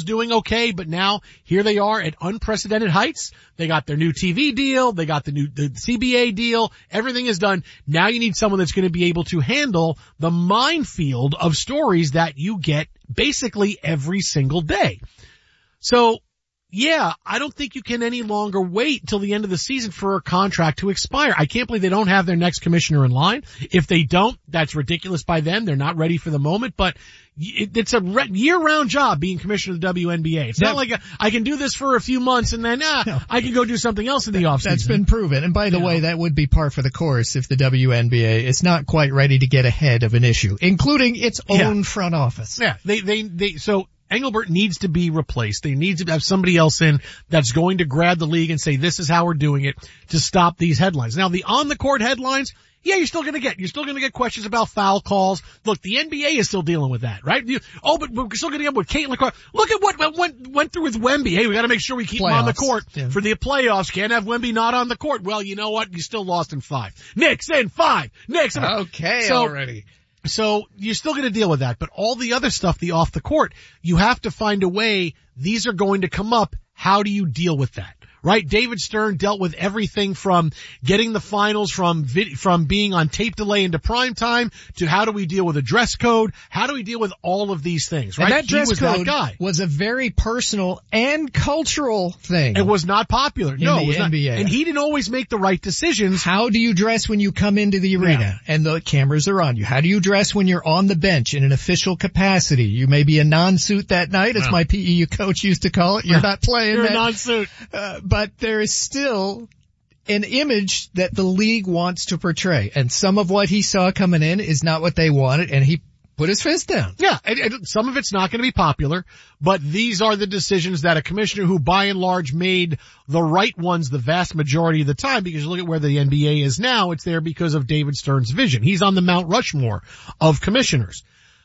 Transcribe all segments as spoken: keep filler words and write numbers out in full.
doing okay, but now here they are at unprecedented heights. They got their new T V deal. They got the new the C B A deal. Everything is done. Now you need someone that's going to be able to handle the minefield of stories that you get basically every single day. So, yeah, I don't think you can any longer wait till the end of the season for a contract to expire. I can't believe they don't have their next commissioner in line. If they don't, that's ridiculous by them. They're not ready for the moment, but it, it's a re- year-round job being commissioner of the W N B A. It's that, not like a, I can do this for a few months and then, ah, no. I can go do something else in the offseason. That's been proven. And by the you way, know. that would be par for the course if the W N B A is not quite ready to get ahead of an issue, including its own yeah. front office. Yeah, they, they, they, so, Engelbert needs to be replaced. They need to have somebody else in that's going to grab the league and say, this is how we're doing it to stop these headlines. Now, the on-the-court headlines, yeah, you're still going to get, you're still going to get questions about foul calls. Look, the N B A is still dealing with that, right? You, oh, but we're still going to get with Caitlin Clark. Look at what went, went through with Wemby. Hey, we got to make sure we keep playoffs. him on the court yeah. for the playoffs. Can't have Wemby not on the court. Well, you know what? You still lost in five. Knicks in five. Knicks in five. Okay, so, already. So you're still going to deal with that, but all the other stuff, the off the court, you have to find a way. These are going to come up. How do you deal with that? Right? David Stern dealt with everything from getting the finals from vid- from being on tape delay into prime time to how do we deal with a dress code? How do we deal with all of these things? Right? And that he dress was code that guy. was a very personal and cultural thing. It was not popular. In no, the it was N B A. Not. And he didn't always make the right decisions. How do you dress when you come into the arena yeah. and the cameras are on you? How do you dress when you're on the bench in an official capacity? You may be a non-suit that night, as yeah. my P E U coach used to call it. You're not playing You're that. a non-suit. Uh, but there is still an image that the league wants to portray. And some of what he saw coming in is not what they wanted, and he put his fist down. Yeah, and, and some of it's not going to be popular, but these are the decisions that a commissioner who by and large made the right ones the vast majority of the time, because you look at where the N B A is now, it's there because of David Stern's vision. He's on the Mount Rushmore of commissioners.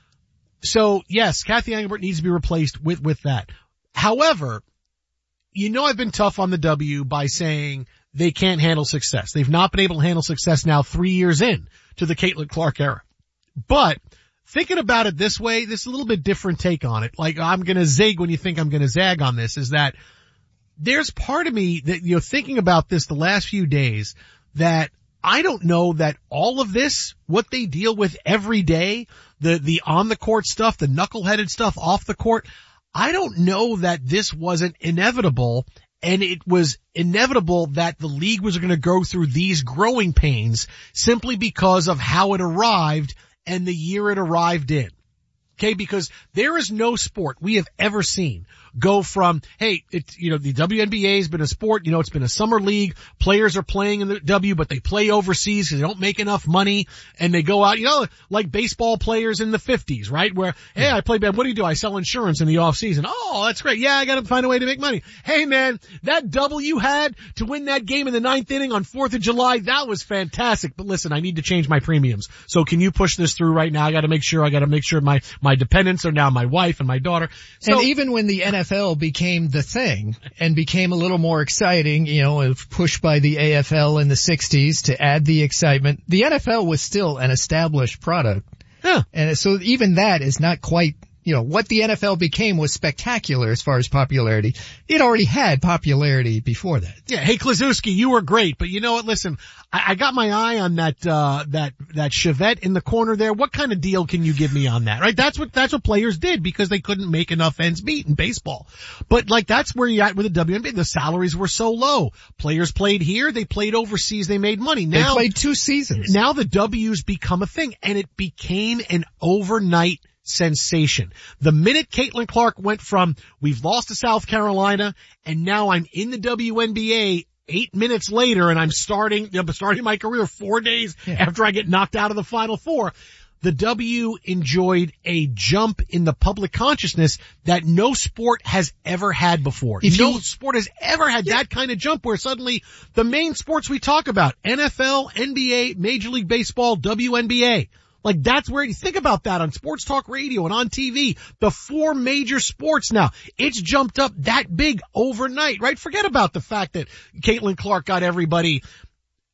So yes, Kathy Engelbert needs to be replaced with, with that. However, you know I've been tough on the W by saying they can't handle success. They've not been able to handle success now three years in to the Caitlin Clark era. But thinking about it this way, this is a little bit different take on it. Like I'm going to zig when you think I'm going to zag on this, is that there's part of me that, you know, thinking about this the last few days, that I don't know that all of this, what they deal with every day, the, the on the court stuff, the knuckleheaded stuff off the court, I don't know that this wasn't inevitable, and it was inevitable that the league was going to go through these growing pains simply because of how it arrived and the year it arrived in. Okay, because there is no sport we have ever seen go from, hey, it's, you know, the W N B A has been a sport, you know, it's been a summer league, players are playing in the W, but they play overseas because they don't make enough money, and they go out, you know, like baseball players in the fifties, right, where, hey, I play bad, what do you do? I sell insurance in the off season. Oh, that's great. Yeah, I gotta find a way to make money. Hey man, that double you had to win that game in the ninth inning on fourth of July, that was fantastic, but listen, I need to change my premiums. So can you push this through right now? I gotta make sure, I gotta make sure my, my dependents are now my wife and my daughter. So, and even when the N F L became the thing and became a little more exciting, you know, pushed by the A F L in the sixties to add the excitement, the N F L was still an established product. Yeah. And so even that is not quite, you know, what the N F L became was spectacular as far as popularity. It already had popularity before that. Yeah. Hey, Klazuski, you were great, but you know what? Listen, I, I got my eye on that, uh, that, that Chevette in the corner there. What kind of deal can you give me on that? Right? That's what, that's what players did because they couldn't make enough ends meet in baseball. But like that's where you're at with the W N B A. The salaries were so low. Players played here. They played overseas. They made money. Now, they played two seasons. Now the W's become a thing, and it became an overnight sensation. The minute Caitlin Clark went from, we've lost to South Carolina, and now I'm in the W N B A eight minutes later, and I'm starting, I'm starting my career four days yeah. after I get knocked out of the Final Four, the W enjoyed a jump in the public consciousness that no sport has ever had before. If no you, sport has ever had yeah. that kind of jump where suddenly the main sports we talk about, N F L, N B A, Major League Baseball, W N B A, like that's where you think about that on Sports Talk Radio and on T V. The four major sports now. It's jumped up that big overnight, right? Forget about the fact that Caitlin Clark got everybody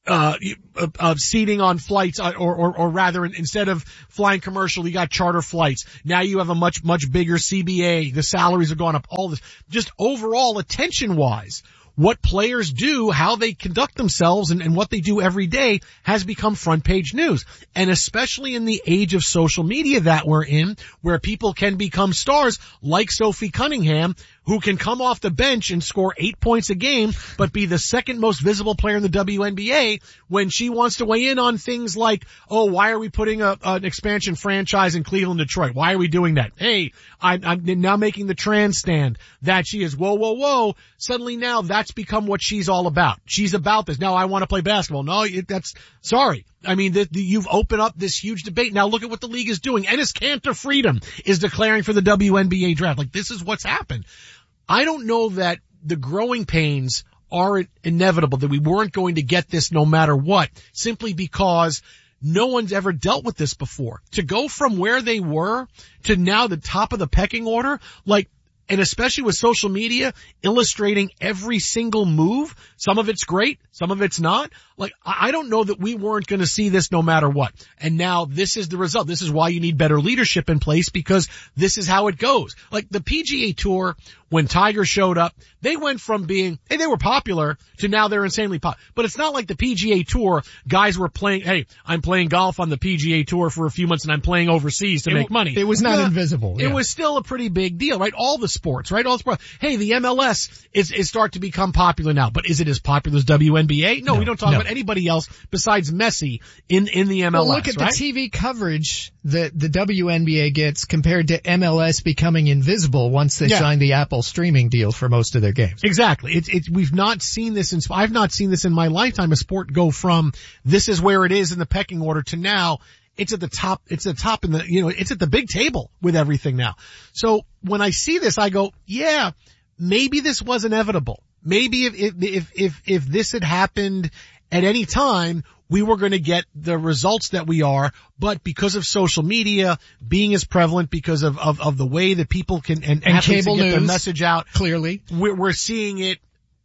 Uh, of uh, seating on flights, uh, or, or, or rather, instead of flying commercial, you got charter flights. Now you have a much, much bigger C B A. The salaries have gone up. All this, just overall attention-wise, what players do, how they conduct themselves, and, and what they do every day has become front page news. And especially in the age of social media that we're in, where people can become stars like Sophie Cunningham, who can come off the bench and score eight points a game, but be the second most visible player in the W N B A when she wants to weigh in on things like, oh, why are we putting a, an expansion franchise in Cleveland, Detroit? Why are we doing that? Hey, I'm, I'm now making the trans stand. That she is, whoa, whoa, whoa. Suddenly now that's become what she's all about. She's about this. Now I want to play basketball. No, it, that's, sorry. I mean, the, the, you've opened up this huge debate. Now look at what the league is doing. Ennis Cantor Freedom is declaring for the W N B A draft. Like, this is what's happened. I don't know that the growing pains are inevitable, that we weren't going to get this no matter what, simply because no one's ever dealt with this before. To go from where they were to now the top of the pecking order, like, and especially with social media illustrating every single move, some of it's great, some of it's not. Like, I don't know that we weren't going to see this no matter what. And now this is the result. This is why you need better leadership in place, because this is how it goes. Like the P G A Tour, when Tiger showed up, they went from being, hey, they were popular to now they're insanely popular. But it's not like the P G A Tour guys were playing, hey, I'm playing golf on the P G A Tour for a few months and I'm playing overseas to it, make money. It was not yeah, invisible. It yeah. was still a pretty big deal, right? All the sports, right? All the sports. Hey, the M L S is, is start to become popular now, but is it as popular as W N B A? No, no we don't talk no. about anybody else besides Messi in, in the M L S, well, look at right? the T V coverage that the W N B A gets compared to M L S becoming invisible once they yeah. signed the Apple streaming deal for most of their games. Exactly. It's, it's, we've not seen this in, I've not seen this in my lifetime, a sport go from this is where it is in the pecking order to now it's at the top, it's at the top in the, you know, it's at the big table with everything now. So when I see this, I go, yeah, maybe this was inevitable. Maybe if, if, if, if, if this had happened at any time, we were going to get the results that we are, but because of social media being as prevalent, because of, of, of the way that people can, and, and athletes cable can get news, their message out, clearly, we're, we're seeing it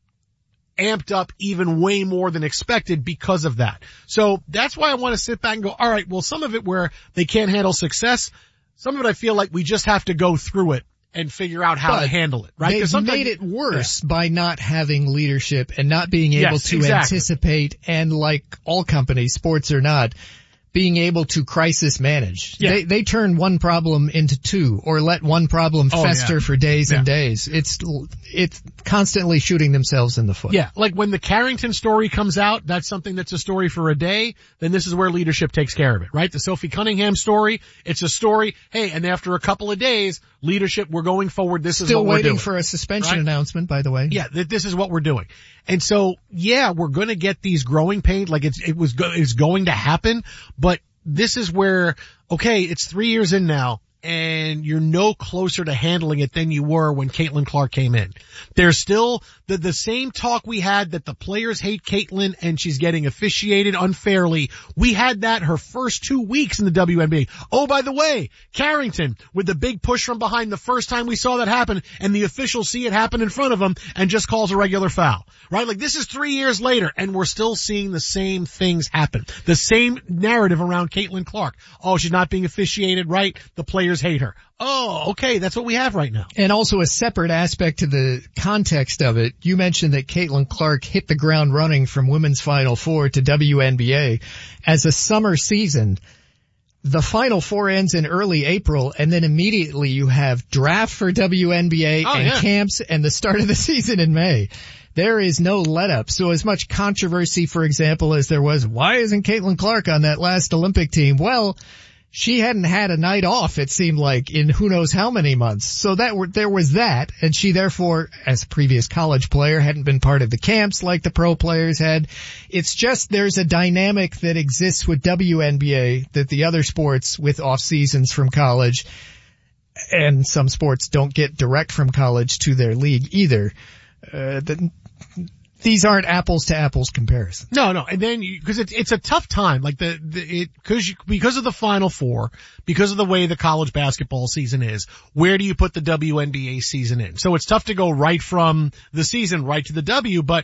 amped up even way more than expected because of that. So that's why I want to sit back and go, all right, well, some of it where they can't handle success, some of it I feel like we just have to go through it and figure out how but to handle it, right? They've made it worse yeah. by not having leadership and not being able yes, to exactly. anticipate, and like all companies, sports or not, being able to crisis manage. Yeah. They, they turn one problem into two, or let one problem oh, fester yeah. for days yeah. and days. It's, it's constantly shooting themselves in the foot. Yeah, like when the Carrington story comes out, that's something that's a story for a day, then this is where leadership takes care of it, right? The Sophie Cunningham story, it's a story, hey, and after a couple of days, leadership, we're going forward, this Still is what we're doing. Still waiting for a suspension right? announcement, by the way. Yeah, th- this is what we're doing. And so, yeah, we're gonna get these growing pains, like it's, it was, go- it's going to happen, but this is where, okay, it's three years in now, and you're no closer to handling it than you were when Caitlin Clark came in. There's still the, the same talk we had that the players hate Caitlin and she's getting officiated unfairly. We had that her first two weeks in the W N B A. Oh, by the way, Carrington with the big push from behind the first time we saw that happen, and the officials see it happen in front of them and just calls a regular foul. Right? Like, this is three years later and we're still seeing the same things happen. The same narrative around Caitlin Clark. Oh, she's not being officiated right. The players hate her. Oh, okay. That's what we have right now. And also a separate aspect to the context of it. You mentioned that Caitlin Clark hit the ground running from Women's Final Four to W N B A as a summer season. The Final Four ends in early April, and then immediately you have draft for W N B A oh, and yeah. camps and the start of the season in May. There is no let up. So as much controversy, for example, as there was, why isn't Caitlin Clark on that last Olympic team? Well, she hadn't had a night off, it seemed like, in who knows how many months. So that were, there was that, and she therefore, as a previous college player, hadn't been part of the camps like the pro players had. It's just there's a dynamic that exists with W N B A that the other sports with off seasons from college, and some sports don't get direct from college to their league either. Uh, the, These aren't apples to apples comparisons. No, no. And then, because it's, it's a tough time, like the, the it, cause you, because of the Final Four, because of the way the college basketball season is, where do you put the W N B A season in? So it's tough to go right from the season right to the W, but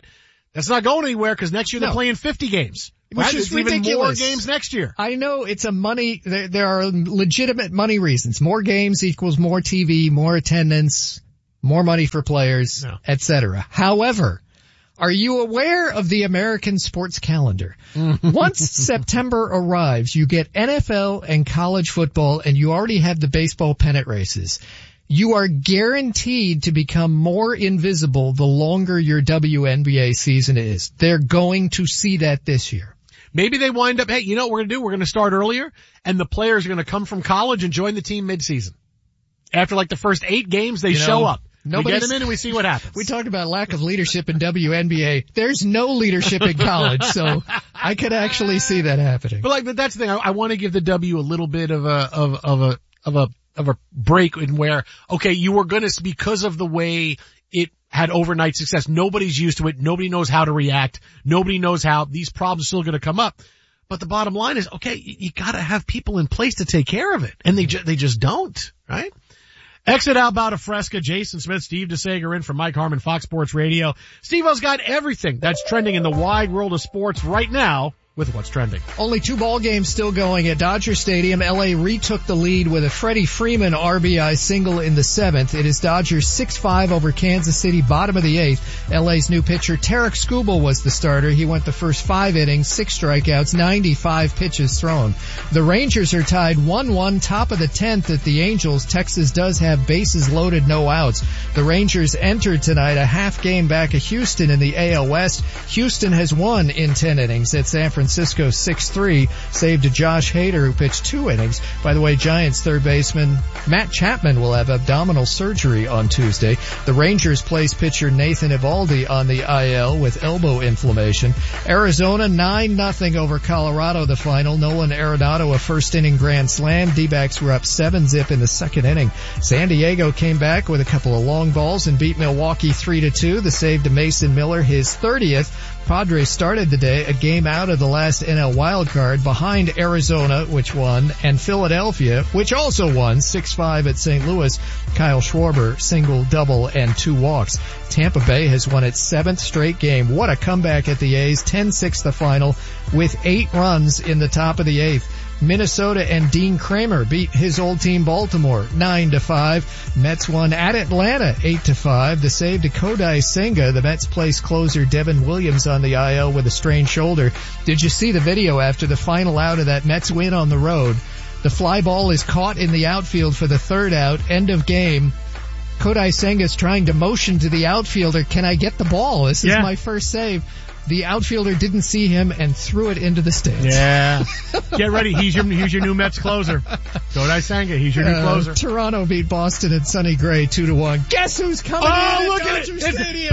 That's not going anywhere because next year No. they're playing fifty games. Which right? is It's even more ridiculous. games next year. I know it's a money, there, there are legitimate money reasons. More games equals more T V, more attendance, more money for players, No. et cetera. However, are you aware of the American sports calendar? Once September arrives, you get N F L and college football, and you already have the baseball pennant races. You are guaranteed to become more invisible the longer your W N B A season is. They're going to see that this year. Maybe they wind up, hey, you know what we're going to do? We're going to start earlier, and the players are going to come from college and join the team mid-season. After like the first eight games, they You know, show up. We nobody's- get them in and we see what happens. We talked about lack of leadership in W N B A. There's no leadership in college, so I could actually see that happening. But like, but that's the thing. I, I want to give the W a little bit of a, of, of a, of a, of a break in where, okay, you were going to, because of the way it had overnight success, nobody's used to it. Nobody knows how to react. Nobody knows how these problems are still going to come up. But the bottom line is, okay, you, you got to have people in place to take care of it. And they, ju- they just don't, right? Exit out about a Fresca. Jason Smith, Steve DeSager in for Mike Harmon, Fox Sports Radio. Steve-O's got everything that's trending in the wide world of sports right now with what's trending. Only two ball games still going at Dodger Stadium. L A retook the lead with a Freddie Freeman R B I single in the seventh. It is Dodgers six five over Kansas City, bottom of the eighth. L A's new pitcher, Tarek Skubal, was the starter. He went the first five innings, six strikeouts, ninety-five pitches thrown. The Rangers are tied one one, top of the tenth at the Angels. Texas does have bases loaded, no outs. The Rangers entered tonight a half game back of Houston in the A L West. Houston has won in ten innings at San Francisco. Francisco six three, saved to Josh Hader, who pitched two innings. By the way, Giants third baseman Matt Chapman will have abdominal surgery on Tuesday. The Rangers place pitcher Nathan Eovaldi on the I L with elbow inflammation. Arizona nine nothing over Colorado, the final. Nolan Arenado, a first inning grand slam. D-backs were up seven zip in the second inning. San Diego came back with a couple of long balls and beat Milwaukee three to two. The save to Mason Miller, his thirtieth. Padres started the day a game out of the last N L wildcard behind Arizona, which won, and Philadelphia, which also won six five at Saint Louis. Kyle Schwarber, single, double, and two walks. Tampa Bay has won its seventh straight game. What a comeback at the A's. ten six the final with eight runs in the top of the eighth. Minnesota and Dean Kramer beat his old team Baltimore nine to five. Mets won at Atlanta eight to five. The save to Kodai Senga. The Mets place closer Devin Williams on the I L with a strained shoulder. Did you see the video after the final out of that Mets win on the road? The fly ball is caught in the outfield for the third out. End of game. Kodai Senga is trying to motion to the outfielder, can I get the ball? This is Yeah. my first save. The outfielder didn't see him and threw it into the stands. Yeah. Get ready. He's your, he's your new Mets closer. Kodai Senga. He's your new Uh, closer. Toronto beat Boston at Sonny Gray two to one. Guess who's coming Oh, in look at at Dodger it. It's Stadium?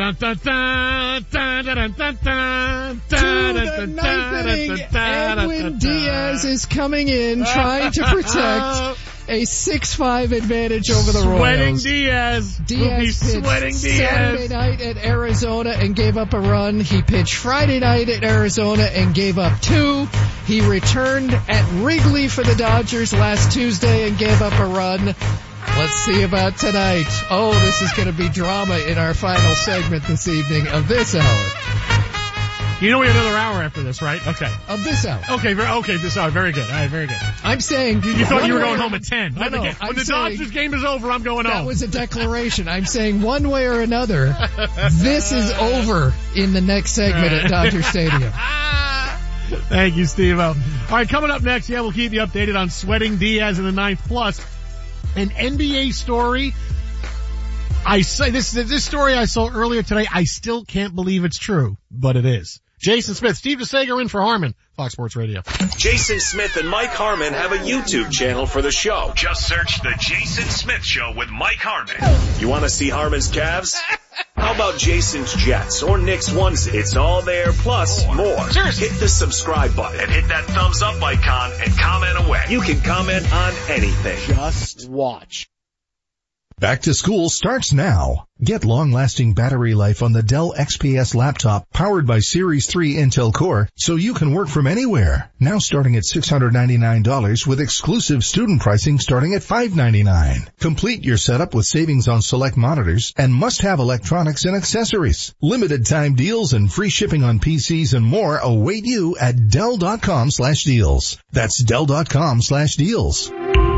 To the ninth inning, Edwin Diaz is coming in trying to protect a six five advantage over the Sweating Royals. Diaz. Will be Diaz sweating pitched Saturday Diaz. night at Arizona and gave up a run. He pitched Friday night at Arizona and gave up two. He returned at Wrigley for the Dodgers last Tuesday and gave up a run. Let's see about tonight. Oh, this is going to be drama in our final segment this evening of this hour. You know we have another hour after this, right? Okay. Of this hour. Okay, very, okay, this hour. Very good. All right, very good. I'm saying... You, you thought you were one going way- home at ten. No, When the, no, ga- I'm when the saying- Dodgers game is over, I'm going That home. was a declaration. I'm saying one way or another, this is over in the next segment at Dodger Stadium. Thank you, Steve-O. All right, coming up next, yeah, we'll keep you updated on sweating Diaz in the ninth plus. An N B A story. I say this, this story I saw earlier today, I still can't believe it's true, but it is. Jason Smith, Steve DeSager in for Harmon, Fox Sports Radio. Jason Smith and Mike Harmon have a YouTube channel for the show. Just search The Jason Smith Show with Mike Harmon. You want to see Harmon's calves? How about Jason's Jets or Nick's onesie? It's all there, plus more. Seriously. Hit the subscribe button. And hit that thumbs up icon and comment away. You can comment on anything. Just watch. Back to school starts now. Get long-lasting battery life on the Dell X P S laptop powered by Series three Intel Core so you can work from anywhere. Now starting at six hundred ninety-nine dollars with exclusive student pricing starting at five hundred ninety-nine dollars. Complete your setup with savings on select monitors and must-have electronics and accessories. Limited time deals and free shipping on P Cs and more await you at Dell.com slash deals. That's Dell.com slash deals.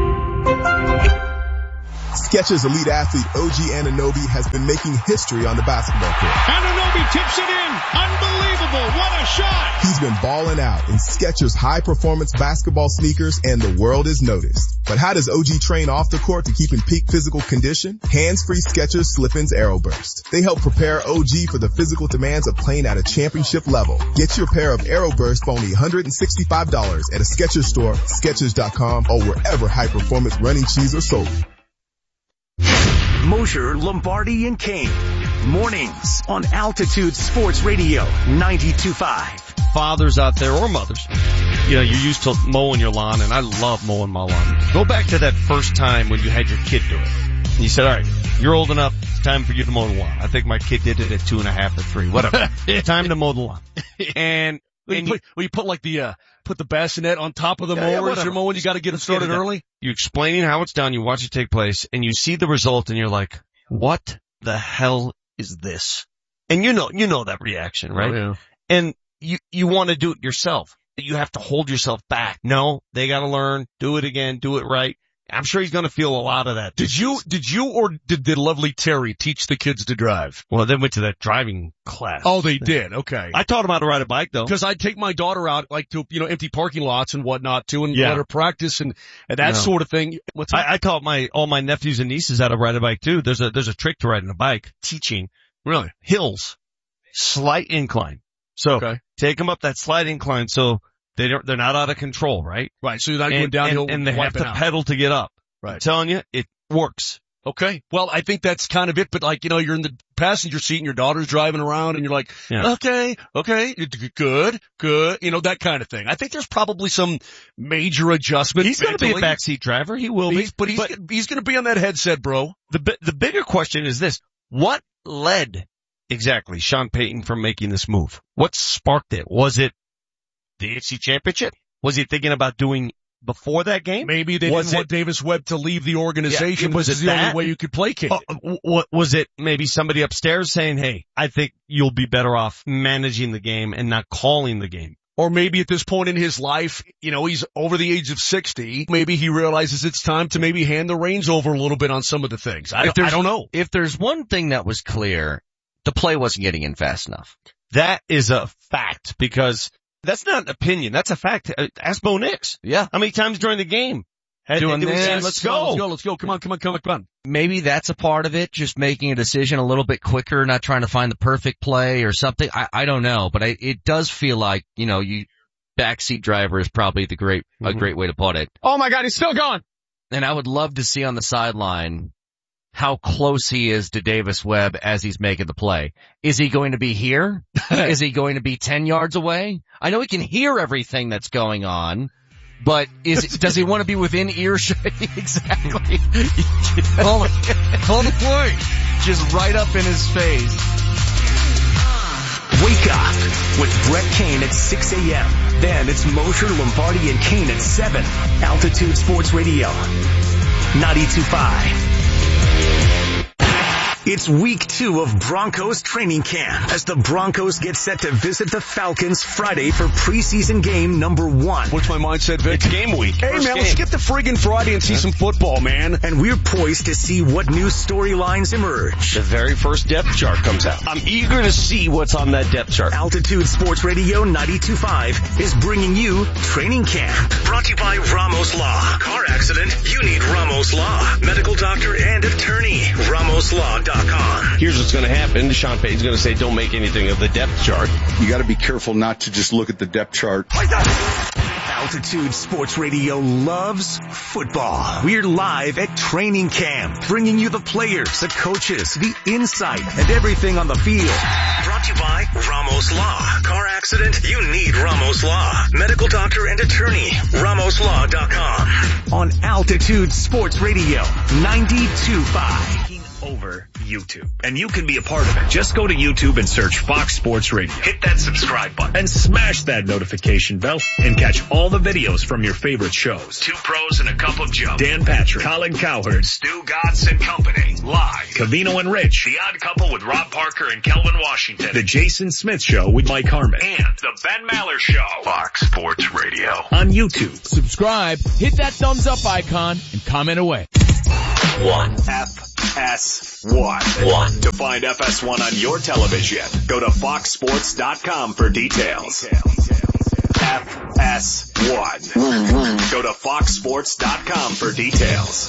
Skechers elite athlete O G Anunoby has been making history on the basketball court. Anunoby tips it in. Unbelievable. What a shot. He's been balling out in Skechers high-performance basketball sneakers, and the world has noticed. But how does O G train off the court to keep in peak physical condition? Hands-free Skechers Slip-ins Aeroburst. They help prepare O G for the physical demands of playing at a championship level. Get your pair of Aeroburst for only one hundred sixty-five dollars at a Skechers store, Skechers dot com, or wherever high-performance running shoes are sold. Mosher, Lombardi, and Kane. Mornings on Altitude Sports Radio ninety-two point five. Fathers out there or mothers, you know, you're used to mowing your lawn, and I love mowing my lawn. Go back to that first time when you had your kid do it. And you said, all right, you're old enough, time for you to mow the lawn. I think my kid did it at two and a half or three, whatever. Time to mow the lawn. And, Well, and you, put, well, you put like the, uh, put the bassinet on top of the Yeah, yeah, mower as whatever. you're mowing. You got to get it started Get it early. You're explaining how it's done. You watch it take place and you see the result and you're like, what the hell is this? And you know, you know that reaction, right? Oh, yeah. And you, you want to do it yourself. You have to hold yourself back. No, they got to learn, do it again, do it right. I'm sure he's going to feel a lot of that. Did you, did you or did, did lovely Terry teach the kids to drive? Well, they went to that driving class. Oh, they did. Okay. I taught them how to ride a bike though. Because I'd take my daughter out, like, to, you know, empty parking lots and whatnot too, and Yeah. let her practice and, and that No. sort of thing. What's that? I, I taught my, all my nephews and nieces how to ride a bike too. There's a, there's a trick to riding a bike, teaching Really? hills, slight incline. So Okay. take them up that slight incline so they don't, they're not out of control, right? Right. So you're not going And, downhill and, and they have wiping to out. pedal to get up. I'm Right. telling you, it works. Okay. Well, I think that's kind of it, but like, you know, you're in the passenger seat and your daughter's driving around and you're like, Yeah. okay, okay, good, good, you know, that kind of thing. I think there's probably some major adjustment. He's going to be a mentally. backseat driver. He will be. He's, but he's, he's going to be on that headset, bro. The bi- the bigger question is this: what led exactly Sean Payton from making this move? What sparked it? Was it the A F C Championship? Was he thinking about doing before that game? Maybe they Was didn't it- want Davis Webb to leave the organization. Yeah, was this is it the that? only way you could placate Uh, it. w- w- was it maybe somebody upstairs saying, "Hey, I think you'll be better off managing the game and not calling the game"? Or maybe at this point in his life, you know, he's over the age of sixty. Maybe he realizes it's time to maybe hand the reins over a little bit on some of the things. I, If don't, I there's- don't know. If there's one thing that was clear, the play wasn't getting in fast enough. That is a fact because that's not an opinion. That's a fact. Uh, Ask Bo Nix. Yeah. How many times during the game? Had Doing they- they were this. saying, Let's go. Let's go. Let's go. Come on. Come on. Come on. Come on. Maybe that's a part of it, just making a decision a little bit quicker, not trying to find the perfect play or something. I, I don't know, but I, it does feel like, you know, you, backseat driver is probably the great, a Mhm. great way to put it. Oh my God. He's still gone. And I would love to see on the sideline how close he is to Davis Webb as he's making the play. Is he going to be here? Is he going to be ten yards away? I know he can hear everything that's going on, but is does he want to be within earshot? Exactly. Call, call the play. Just right up in his face. Wake up with Brett Kane at six a.m. Then it's Mosher, Lombardi, and Kane at seven. Altitude Sports Radio ninety-two point five. It's week two of Broncos training camp as the Broncos get set to visit the Falcons Friday for preseason game number one. What's my mindset, Vic? It's game week. Hey, First man, game. let's get the friggin' Friday and see some football, man. And we're poised to see what new storylines emerge. The very first depth chart comes out. I'm eager to see what's on that depth chart. Altitude Sports Radio ninety-two point five is bringing you training camp. Brought to you by Ramos Law. Car accident? You need Ramos Law. Medical doctor and attorney. Ramos Law dot com. Here's what's going to happen. Sean Payton's going to say, don't make anything of the depth chart. You got to be careful not to just look at the depth chart. Altitude Sports Radio loves football. We're live at training camp, bringing you the players, the coaches, the insight, and everything on the field. Brought to you by Ramos Law. Car accident? You need Ramos Law. Medical doctor and attorney. Ramos Law dot com. On Altitude Sports Radio, ninety-two point five. Over YouTube. And you can be a part of it. Just go to YouTube and search Fox Sports Radio. Hit that subscribe button and smash that notification bell and catch all the videos from your favorite shows. Two Pros and a Cup of Joe. Dan Patrick, Colin Cowherd, Stu Gatz and Company. Live. Covino and Rich. The Odd Couple with Rob Parker and Kelvin Washington. The Jason Smith Show with Mike Harmon. And the Ben Maller Show. Fox Sports Radio. On YouTube. Subscribe, hit that thumbs up icon, and comment away. One. F S one. One. To find F S one on your television, go to fox sports dot com for details. F S one. Go to fox sports dot com for details.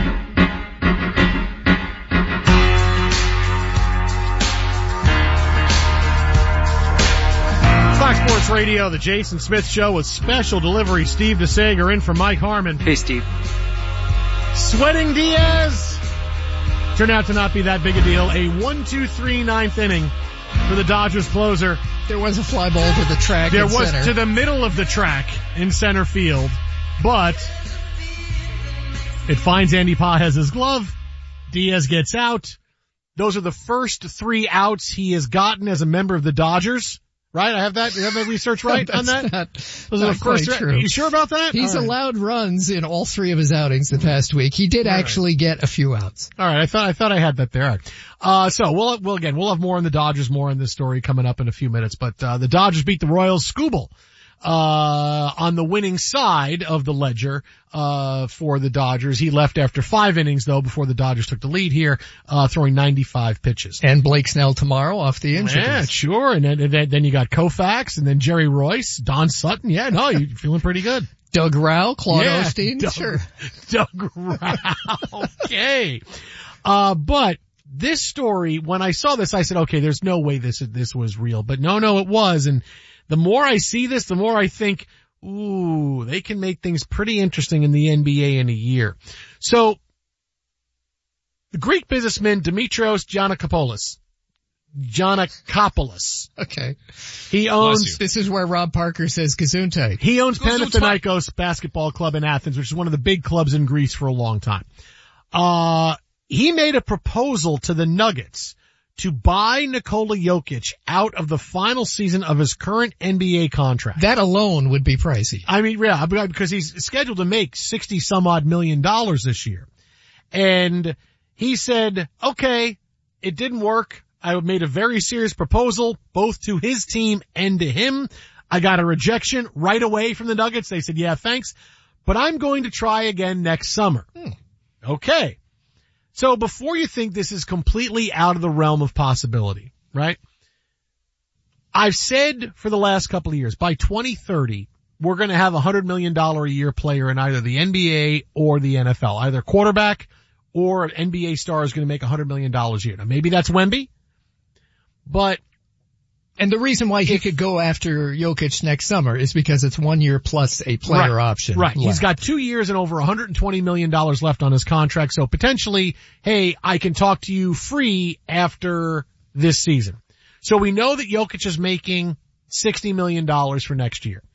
Fox Sports Radio, the Jason Smith Show with special delivery. Steve DeSager in for Mike Harmon. Hey, Steve. Sweating Diaz turned out to not be that big a deal. A one two three ninth inning for the Dodgers closer. There was a fly ball to the track There in was center. to the middle of the track in center field, but it finds Andy Pages' glove. Diaz gets out. Those are the first three outs he has gotten as a member of the Dodgers. Right? I have that, you have that research right on that? Not, Those not are the first quite three. true. Are you sure about that? He's All right. allowed runs in all three of his outings the past week. He did All actually right. get a few outs. All right. I thought, I thought I had that there. All right. Uh, so we'll, we'll again, we'll have more on the Dodgers, more on this story coming up in a few minutes, but, uh, the Dodgers beat the Royals. Skubal, uh, on the winning side of the ledger, uh, for the Dodgers. He left after five innings though before the Dodgers took the lead here, uh, throwing ninety-five pitches. And Blake Snell tomorrow off the injury Yeah, list. sure. And then, and then, then you got Koufax and then Jerry Royce, Don Sutton. Yeah, no, you're feeling pretty good. Doug Rao, Claude Yeah, Osteen, Doug, sure. Doug Rao. Okay. Uh, but this story, when I saw this, I said, okay, there's no way this, this was real. But no, no, it was. And the more I see this, the more I think, ooh, they can make things pretty interesting in the N B A in a year. So, the Greek businessman Dimitrios Giannakopoulos, Giannakopoulos. Okay. He owns, This is where Rob Parker says Gesundheit. he owns Gesundheit. Panathinaikos Basketball Club in Athens, which is one of the big clubs in Greece for a long time. Uh, he made a proposal to the Nuggets to buy Nikola Jokic out of the final season of his current N B A contract. That alone would be pricey. I mean, yeah, because he's scheduled to make sixty some odd million dollars this year. And he said, okay, it didn't work. I made a very serious proposal, both to his team and to him. I got a rejection right away from the Nuggets. They said, yeah, thanks, but I'm going to try again next summer. Hmm. Okay. So before you think this is completely out of the realm of possibility, right? I've said for the last couple of years, by twenty thirty, we're going to have a one hundred million dollars a year player in either the N B A or the N F L. Either quarterback or an N B A star is going to make one hundred million dollars a year. Now maybe that's Wemby, but And the reason why he could go after Jokic next summer is because it's one year plus a player right, option. Right. left. He's got two years and over one hundred twenty million dollars left on his contract. So potentially, hey, I can talk to you free after this season. So we know that Jokic is making sixty million dollars for next year.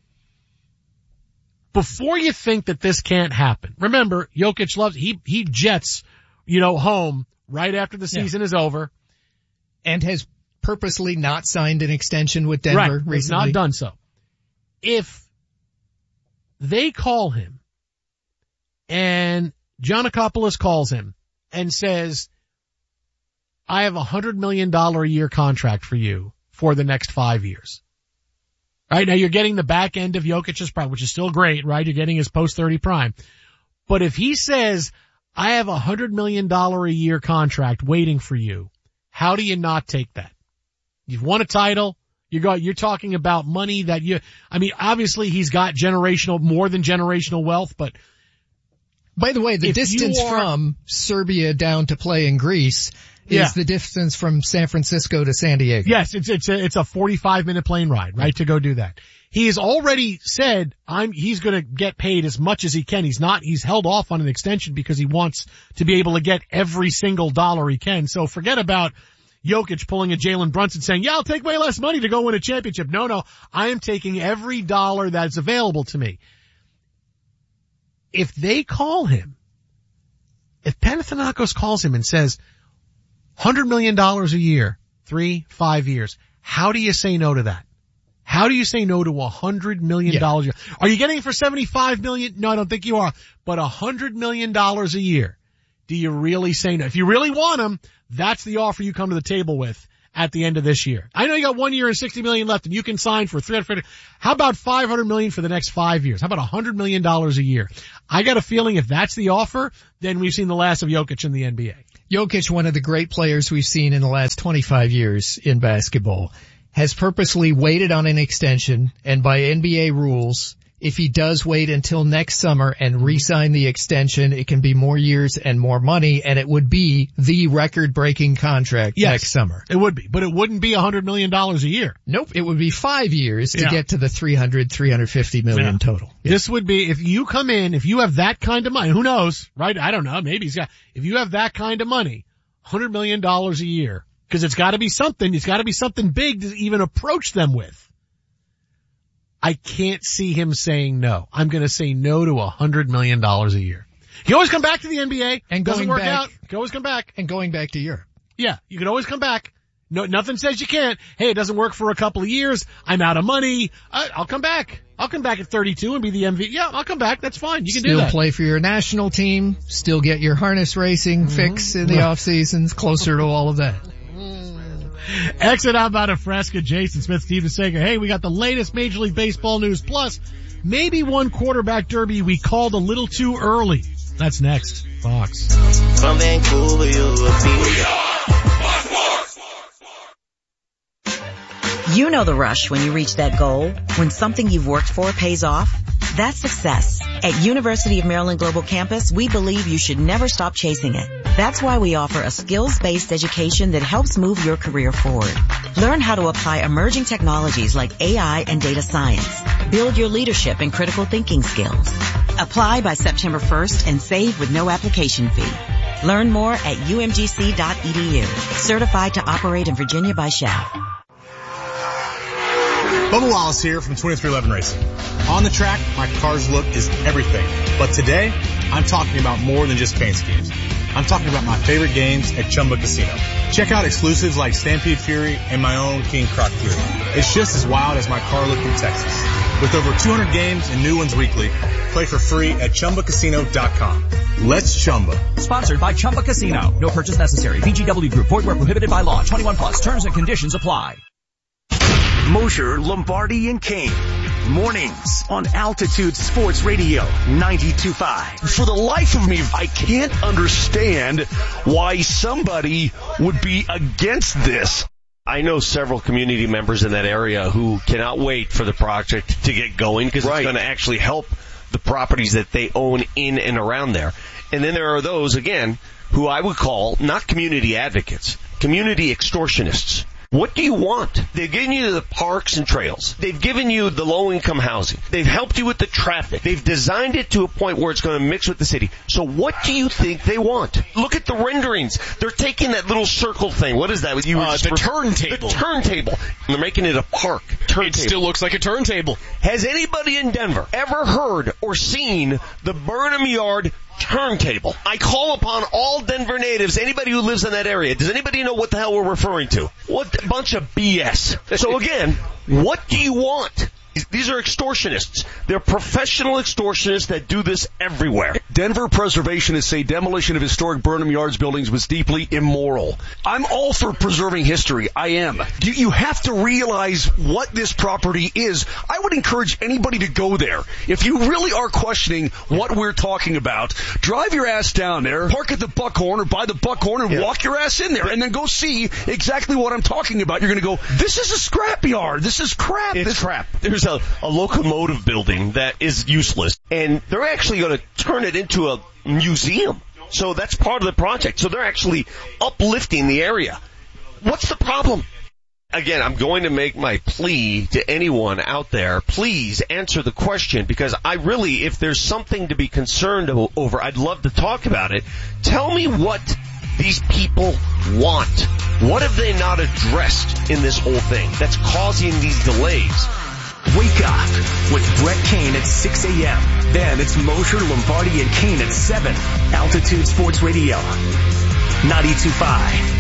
Before you think that this can't happen, remember, Jokic loves, he, he jets, you know, home right after the season yeah. is over. And has purposely not signed an extension with Denver right, recently. He's not done so. If they call him and Giannakopoulos calls him and says, I have a hundred million dollar a year contract for you for the next five years. Right now you're getting the back end of Jokic's prime, which is still great, right? You're getting his post thirty prime. But if he says, I have a hundred million dollar a year contract waiting for you, how do you not take that? You've won a title. You got, you're talking about money that you, I mean, obviously he's got generational, more than generational wealth, but. By the way, the distance are, from Serbia down to play in Greece is yeah. the distance from San Francisco to San Diego. Yes, it's, it's a, it's a forty-five minute plane ride, right, to go do that. He has already said I'm, he's going to get paid as much as he can. He's not, he's held off on an extension because he wants to be able to get every single dollar he can. So forget about Jokic pulling a Jalen Brunson saying, yeah, I'll take way less money to go win a championship. No, no, I am taking every dollar that's available to me. If they call him, if Panathinaikos calls him and says one hundred million dollars a year, three, five years, how do you say no to that? How do you say no to one hundred million dollars yeah. a year? Are you getting it for seventy-five million dollars? No, I don't think you are. But one hundred million dollars a year. Do you really say no? If you really want him, that's the offer you come to the table with at the end of this year. I know you got one year and sixty million dollars left and you can sign for three hundred fifty. How about five hundred million dollars for the next five years? How about one hundred million dollars a year? I got a feeling if that's the offer, then we've seen the last of Jokic in the N B A. Jokic, one of the great players we've seen in the last twenty-five years in basketball, has purposely waited on an extension, and by N B A rules, if he does wait until next summer and re-sign the extension, it can be more years and more money, and it would be the record-breaking contract yes, next summer. It would be, but it wouldn't be one hundred million dollars a year. Nope, it would be five years to yeah. get to the three hundred, three hundred fifty million yeah. total. Yeah. This would be, if you come in, if you have that kind of money, who knows, right? I don't know, maybe he's got, if you have that kind of money, one hundred million dollars a year, because it's got to be something, it's got to be something big to even approach them with. I can't see him saying no. I'm going to say no to one hundred million dollars a year. You can always come back to the N B A. And doesn't going work back, out. You can always come back. And going back to Europe. Yeah, you can always come back. No, nothing says you can't. Hey, it doesn't work for a couple of years. I'm out of money. I, I'll come back. I'll come back at thirty-two and be the M V P. Yeah, I'll come back. That's fine. You can still do that. Still play for your national team. Still get your harness racing mm-hmm. fix in the yeah. off seasons. Closer to all of that. Exit out about a Fresca, Jason Smith, Steven Sager. Hey, we got the latest Major League Baseball news. Plus, maybe one quarterback derby we called a little too early. That's next. Fox. From Vancouver, you know the rush when you reach that goal, when something you've worked for pays off. That's success. At University of Maryland Global Campus, we believe you should never stop chasing it. That's why we offer a skills-based education that helps move your career forward. Learn how to apply emerging technologies like A I and data science. Build your leadership and critical thinking skills. Apply by September first and save with no application fee. Learn more at U M G C dot E D U. Certified to operate in Virginia by S H A F. Bubba Wallace here from twenty-three eleven Racing. On the track, my car's look is everything. But today, I'm talking about more than just paint schemes. I'm talking about my favorite games at Chumba Casino. Check out exclusives like Stampede Fury and my own King Croc Fury. It's just as wild as my car look in Texas. With over two hundred games and new ones weekly, play for free at Chumba Casino dot com. Let's Chumba. Sponsored by Chumba Casino. No purchase necessary. V G W Group. Void where prohibited by law. twenty-one plus. Terms and conditions apply. Mosher, Lombardi, and Kane. Mornings on Altitude Sports Radio ninety-two point five. For the life of me, I can't understand why somebody would be against this. I know several community members in that area who cannot wait for the project to get going because right. it's going to actually help the properties that they own in and around there. And then there are those, again, who I would call not community advocates, community extortionists. What do you want? They've given you the parks and trails. They've given you the low-income housing. They've helped you with the traffic. They've designed it to a point where it's going to mix with the city. So what do you think they want? Look at the renderings. They're taking that little circle thing. What is that? You uh, the turntable. The turntable. And they're making it a park. Turntable. It still looks like a turntable. Has anybody in Denver ever heard or seen the Burnham Yard turntable? I call upon all Denver natives, anybody who lives in that area. Does anybody know what the hell we're referring to? What a bunch of B S. So again, what do you want? These are extortionists. They're professional extortionists that do this everywhere. Denver preservationists say demolition of historic Burnham Yards buildings was deeply immoral. I'm all for preserving history. I am. You, you have to realize what this property is. I would encourage anybody to go there. If you really are questioning what we're talking about, drive your ass down there, park at the Buckhorn or by the Buckhorn and yeah. walk your ass in there and then go see exactly what I'm talking about. You're going to go, this is a scrapyard. This is crap. It's this crap. There's a, a locomotive building that is useless, and they're actually going to turn it into a museum. So that's part of the project. So they're actually uplifting the area. What's the problem? Again, I'm going to make my plea to anyone out there. Please answer the question, because I really, if there's something to be concerned over, I'd love to talk about it. Tell me what these people want. What have they not addressed in this whole thing that's causing these delays? Wake up with Brett Kane at six a.m. Then it's Mosher, Lombardi, and Kane at seven. Altitude Sports Radio, ninety-two point five.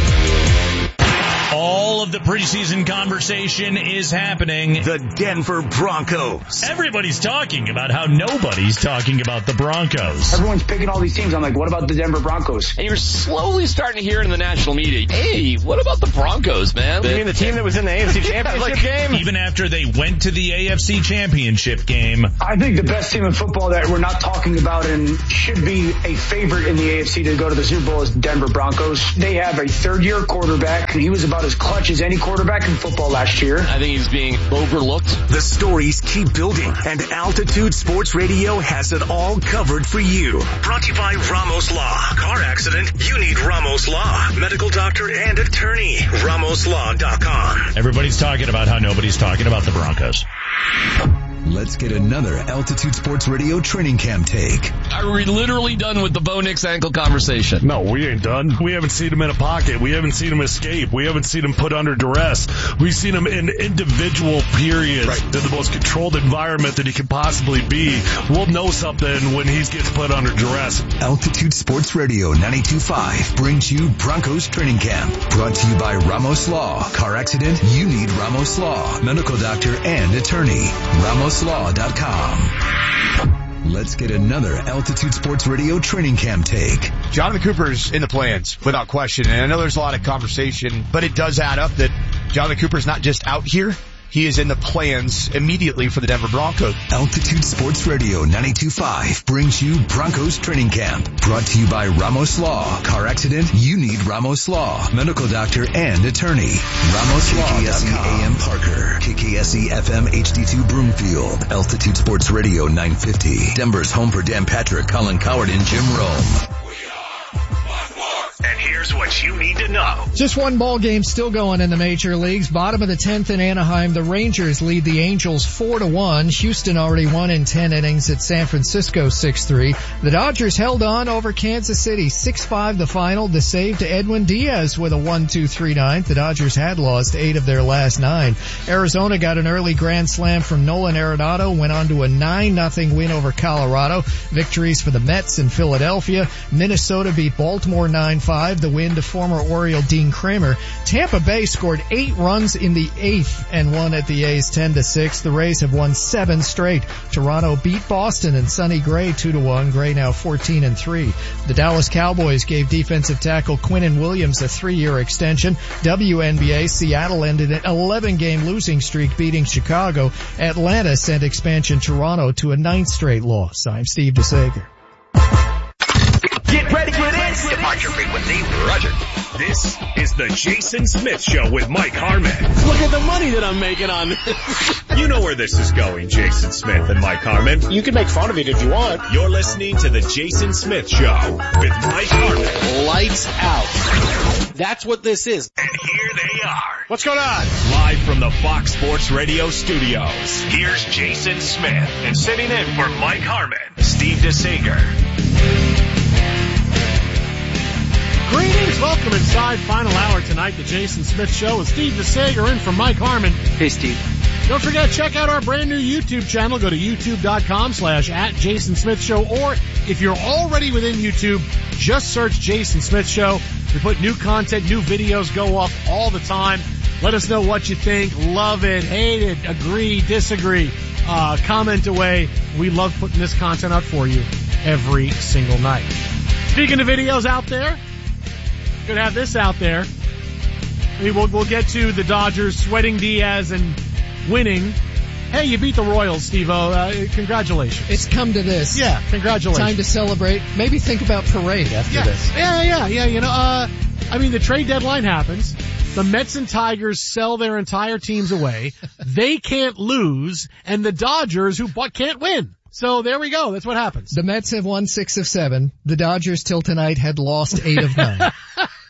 All of the preseason conversation is happening. The Denver Broncos. Everybody's talking about how nobody's talking about the Broncos. Everyone's picking all these teams. I'm like, what about the Denver Broncos? And you're slowly starting to hear it in the national media. Hey, what about the Broncos, man? You mean the team that was in the A F C Championship like, game? Even after they went to the A F C Championship game. I think the best team in football that we're not talking about and should be a favorite in the A F C to go to the Super Bowl is Denver Broncos. They have a third-year quarterback, and he was about as clutch as any quarterback in football last year. I think he's being overlooked. The stories keep building, and Altitude Sports Radio has it all covered for you. Brought to you by Ramos Law. Car accident? You need Ramos Law. Medical doctor and attorney. Ramos Law dot com. Everybody's talking about how nobody's talking about the Broncos. Let's get another Altitude Sports Radio training camp take. Are we literally done with the Bo Nix ankle conversation? No, we ain't done. We haven't seen him in a pocket. We haven't seen him escape. We haven't seen him put under duress. We've seen him in individual periods right. in the most controlled environment that he can possibly be. We'll know something when he gets put under duress. Altitude Sports Radio ninety-two point five brings you Broncos Training Camp. Brought to you by Ramos Law. Car accident? You need Ramos Law. Medical doctor and attorney. Ramos Law dot com. Let's get another Altitude Sports Radio training camp take. Jonathan Cooper's in the plans, without question. And I know there's a lot of conversation, but it does add up that Jonathan Cooper's not just out here. He is in the plans immediately for the Denver Broncos. Altitude Sports Radio ninety-two point five brings you Broncos Training Camp. Brought to you by Ramos Law. Car accident? You need Ramos Law. Medical doctor and attorney. Ramos Law. K K S E A M Parker. K K S E F M H D two Broomfield. Altitude Sports Radio nine fifty. Denver's home for Dan Patrick, Colin Coward, and Jim Rome. And here's what you need to know. Just one ball game still going in the major leagues. Bottom of the tenth in Anaheim, the Rangers lead the Angels four to one. Houston already won in ten innings at San Francisco six three. The Dodgers held on over Kansas City six five the final. The save to Edwin Diaz with a one two three ninth. The Dodgers had lost eight of their last nine. Arizona got an early grand slam from Nolan Arenado, went on to a nine nothing win over Colorado. Victories for the Mets and Philadelphia. Minnesota beat Baltimore nine five. The win to former Oriole Dean Kramer. Tampa Bay scored eight runs in the eighth and won at the A's ten to six. The Rays have won seven straight. Toronto beat Boston and Sonny Gray two to one. Gray now fourteen and three. The Dallas Cowboys gave defensive tackle Quinnen Williams a three-year extension. W N B A, Seattle ended an eleven game losing streak beating Chicago. Atlanta sent expansion Toronto to a ninth straight loss. I'm Steve DeSager. Get ready for this. Departure frequency, Roger. This is the Jason Smith Show with Mike Harmon. Look at the money that I'm making on this. You know where this is going, Jason Smith and Mike Harmon. You can make fun of it if you want. You're listening to the Jason Smith Show with Mike Harmon. Lights out. That's what this is. And here they are. What's going on? Live from the Fox Sports Radio studios. Here's Jason Smith. And sitting in for Mike Harmon, Steve DeSager. Greetings, welcome inside final hour tonight, the Jason Smith Show with Steve DeSager in for Mike Harmon. Hey, Steve. Don't forget, check out our brand new YouTube channel. Go to youtube.com slash at Jason Smith Show, or if you're already within YouTube, just search Jason Smith Show. We put new content, new videos go up all the time. Let us know what you think. Love it, hate it, agree, disagree. Uh, comment away. We love putting this content out for you every single night. Speaking of videos out there, gonna have this out there. We will, we'll get to the Dodgers sweating Diaz and winning. Hey, you beat the Royals, Steve-O. Uh, congratulations. It's come to this. Yeah, congratulations. Time to celebrate. Maybe think about parade after yeah. this. Yeah, yeah, yeah. You know, uh, I mean, the trade deadline happens. The Mets and Tigers sell their entire teams away. They can't lose, and the Dodgers, who can't win. So there we go. That's what happens. The Mets have won six of seven. The Dodgers till tonight had lost eight of nine.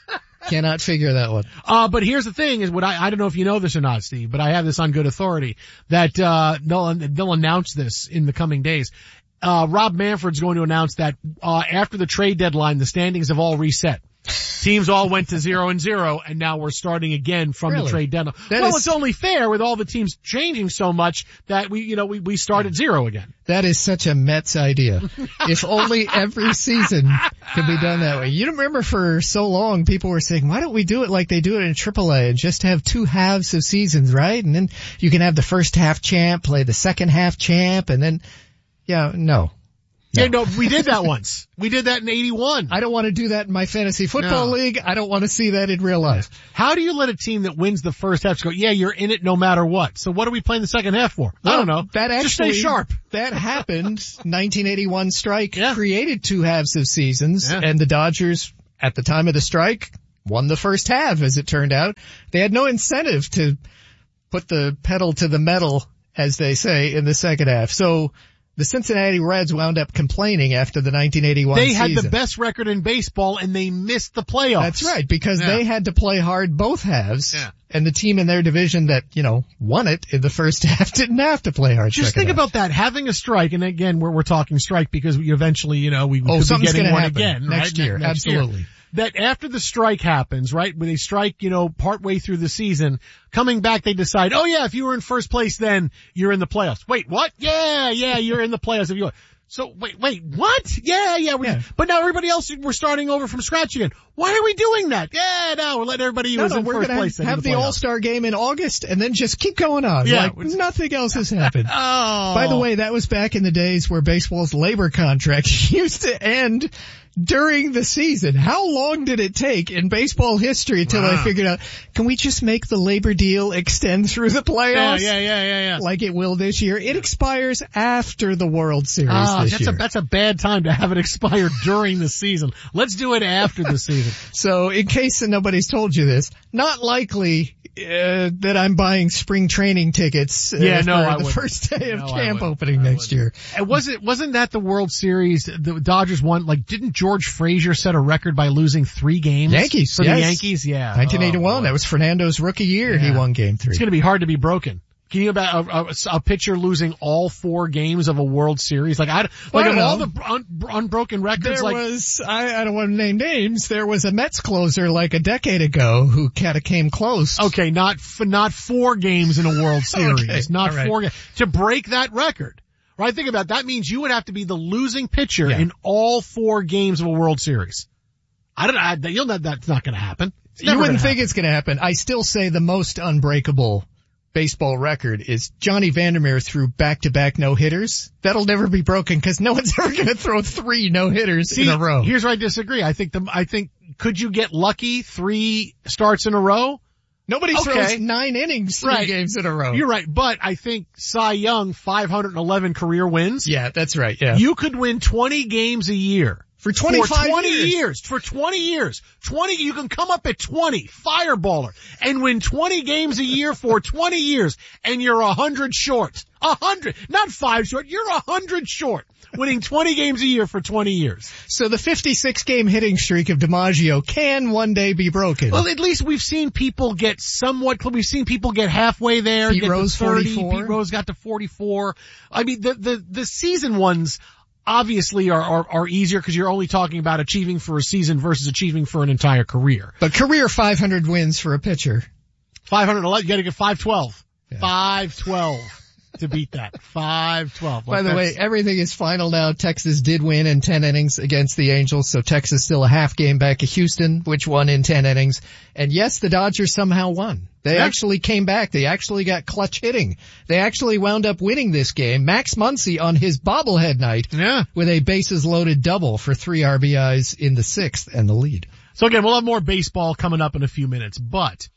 Cannot figure that one. Uh, but here's the thing is what I, I don't know if you know this or not, Steve, but I have this on good authority that, uh, they'll, they'll announce this in the coming days. Uh, Rob Manfred's going to announce that, uh, after the trade deadline, the standings have all reset. Teams all went to zero and zero, and now we're starting again from Really? the trade deadline. That well, is- it's only fair with all the teams changing so much that we, you know, we, we start at zero again. That is such a Mets idea. If only every season could be done that way. You remember for so long people were saying, why don't we do it like they do it in triple A and just have two halves of seasons, right? And then you can have the first half champ play the second half champ, and then, yeah, no. No. Yeah, no, we did that once. We did that in eighty-one. I don't want to do that in my fantasy football No. league. I don't want to see that in real life. How do you let a team that wins the first half go, yeah, you're in it no matter what? So what are we playing the second half for? I don't know. That actually, Just stay sharp. That happened. nineteen eighty-one strike Yeah. created two halves of seasons, Yeah. and the Dodgers, at the time of the strike, won the first half, as it turned out. They had no incentive to put the pedal to the metal, as they say, in the second half. So the Cincinnati Reds wound up complaining after the nineteen eighty-one They season. had the best record in baseball and they missed the playoffs. That's right, because Yeah. they had to play hard both halves. Yeah. And the team in their division that, you know, won it in the first half didn't have to play hard. Just second think half. about that, having a strike, and again, we're, we're talking strike because we eventually, you know, we, we Oh, could be something's getting gonna one happen again. next right? year, Ne- next absolutely. Year. That after the strike happens, right, when they strike, you know, partway through the season, coming back they decide, oh yeah, if you were in first place then, you're in the playoffs. Wait, what? Yeah, yeah, you're in the playoffs if you are. So wait, wait, what? Yeah, yeah, we, Yeah. but now everybody else, we're starting over from scratch again. Why are we doing that? Yeah, no, we're letting everybody who No, was no, in we're first gonna place then in have the the playoffs. All-Star game in August and then just keep going on. Yeah, like it's- nothing else has happened. Oh. By the way, that was back in the days where baseball's labor contract used to end during the season. How long did it take in baseball history until Wow. I figured out, can we just make the labor deal extend through the Yeah, playoffs? yeah, yeah, yeah, yeah. Like it will this year. It expires after the World Series Ah, this that's year. a that's a bad time to have it expire during the season. Let's do it after the season. So in case nobody's told you this, not likely uh, that I'm buying spring training tickets uh, Yeah, no, for I the wouldn't. first day of No, I camp wouldn't. opening I next year. And was it wasn't that the World Series? The Dodgers won. Like, didn't George Frazier set a record by losing three games? Yankees, for yes. the Yankees. Yeah, nineteen eighty-one, Oh, boy. that was Fernando's rookie year. He Yeah. won game three. It's going to be hard to be broken. Can you about a, a, a pitcher losing all four games of a World Series? Like, I Well, like I of don't all know. the un, unbroken records. There like, was, I, I don't want to name names, there was a Mets closer like a decade ago who kind of came close. okay, not f- not four games in a World Series, Okay, not all right. four games to break that record. Right? Think about it. That means you would have to be the losing pitcher Yeah. in all four games of a World Series. I don't know. I, you'll know that's not going to happen. It's You never wouldn't gonna think it's going to happen. I still say the most unbreakable baseball record is Johnny Vandermeer threw back-to-back no-hitters. That'll never be broken because no one's ever going to throw three no-hitters See, in a row. Here's where I disagree. I think the, I think, could you get lucky three starts in a row? Nobody Okay. throws nine innings three Right. games in a row. You're right, but I think Cy Young, five hundred eleven career wins. Yeah, that's right, yeah. You could win twenty games a year. For twenty-five For twenty years. years. For twenty years. twenty, you can come up at twenty, fireballer, and win twenty games a year for twenty years, and you're a hundred short. A hundred. Not five short, you're a hundred short. Winning twenty games a year for twenty years. So the fifty-six game hitting streak of DiMaggio can one day be broken. Well, at least we've seen people get somewhat, we've seen people get halfway there. Pete get to Rose, thirty. forty-four. Pete Rose got to forty-four. I mean, the, the, the season ones obviously are, are, are easier because you're only talking about achieving for a season versus achieving for an entire career. But career five hundred wins for a pitcher. five hundred eleven, you gotta get five twelve. five twelve to beat that. five twelve. By the way, everything is final now. Texas did win in ten innings against the Angels, so Texas still a half game back of Houston, which won in ten innings. And yes, the Dodgers somehow won. They Yeah. actually came back. They actually got clutch hitting. They actually wound up winning this game. Max Muncy on his bobblehead night yeah. with a bases loaded double for three R B Is in the sixth and the lead. So again, we'll have more baseball coming up in a few minutes, but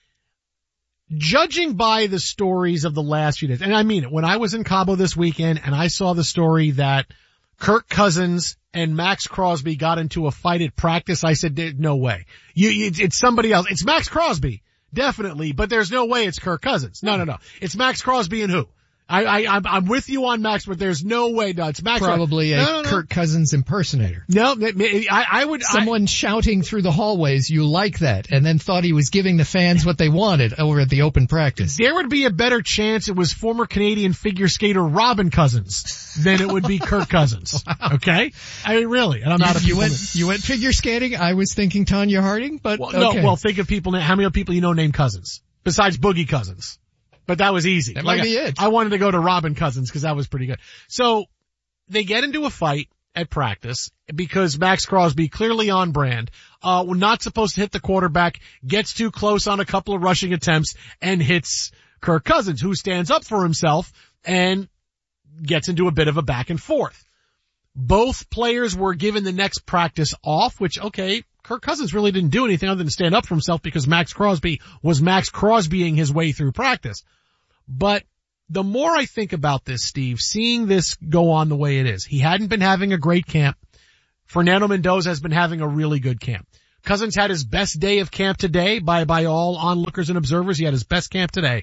judging by the stories of the last few days, and I mean it, when I was in Cabo this weekend and I saw the story that Kirk Cousins and Max Crosby got into a fight at practice, I said, "There's no way. You, it's, it's somebody else. It's Max Crosby, definitely, but there's no way it's Kirk Cousins. No, no, no. It's Max Crosby and who? I, I, I'm, I'm with you on Max, but there's no way. No, it's Max. Probably a no, no, no. Kirk Cousins impersonator. No, I, I would. Someone I, shouting through the hallways, you like that, and then thought he was giving the fans what they wanted over at the open practice. There would be a better chance it was former Canadian figure skater Robin Cousins than it would be Kirk Cousins. Wow. Okay? I mean, really. And I'm you, not a you went, you went figure skating? I was thinking Tanya Harding, but well, okay. No, well, think of people, how many people you know named Cousins? Besides Boogie Cousins. But that was easy. That like might be I, it. I wanted to go to Robin Cousins because that was pretty good. So they get into a fight at practice because Max Crosby, clearly on brand, uh, not supposed to hit the quarterback, gets too close on a couple of rushing attempts and hits Kirk Cousins, who stands up for himself and gets into a bit of a back and forth. Both players were given the next practice off, which, okay, Kirk Cousins really didn't do anything other than stand up for himself because Max Crosby was Max Crosbying his way through practice. But the more I think about this, Steve, seeing this go on the way it is, he hadn't been having a great camp. Fernando Mendoza has been having a really good camp. Cousins had his best day of camp today by, by all onlookers and observers. He had his best camp today.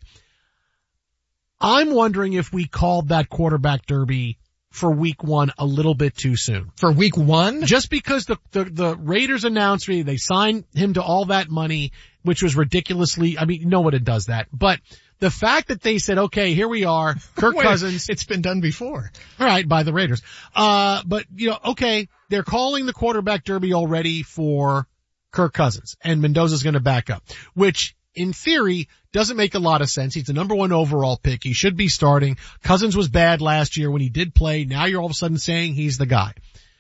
I'm wondering if we called that quarterback derby for week one a little bit too soon. For week one? Just because the, the, the Raiders announced they signed him to all that money, which was ridiculously, I mean, no one does that. But the fact that they said, okay, here we are, Kirk Wait, Cousins. It's been done before. All right, by the Raiders. Uh, but, you know, okay, they're calling the quarterback derby already for Kirk Cousins, and Mendoza's gonna back up, which in theory doesn't make a lot of sense. He's the number one overall pick. He should be starting. Cousins was bad last year when he did play. Now you're all of a sudden saying he's the guy.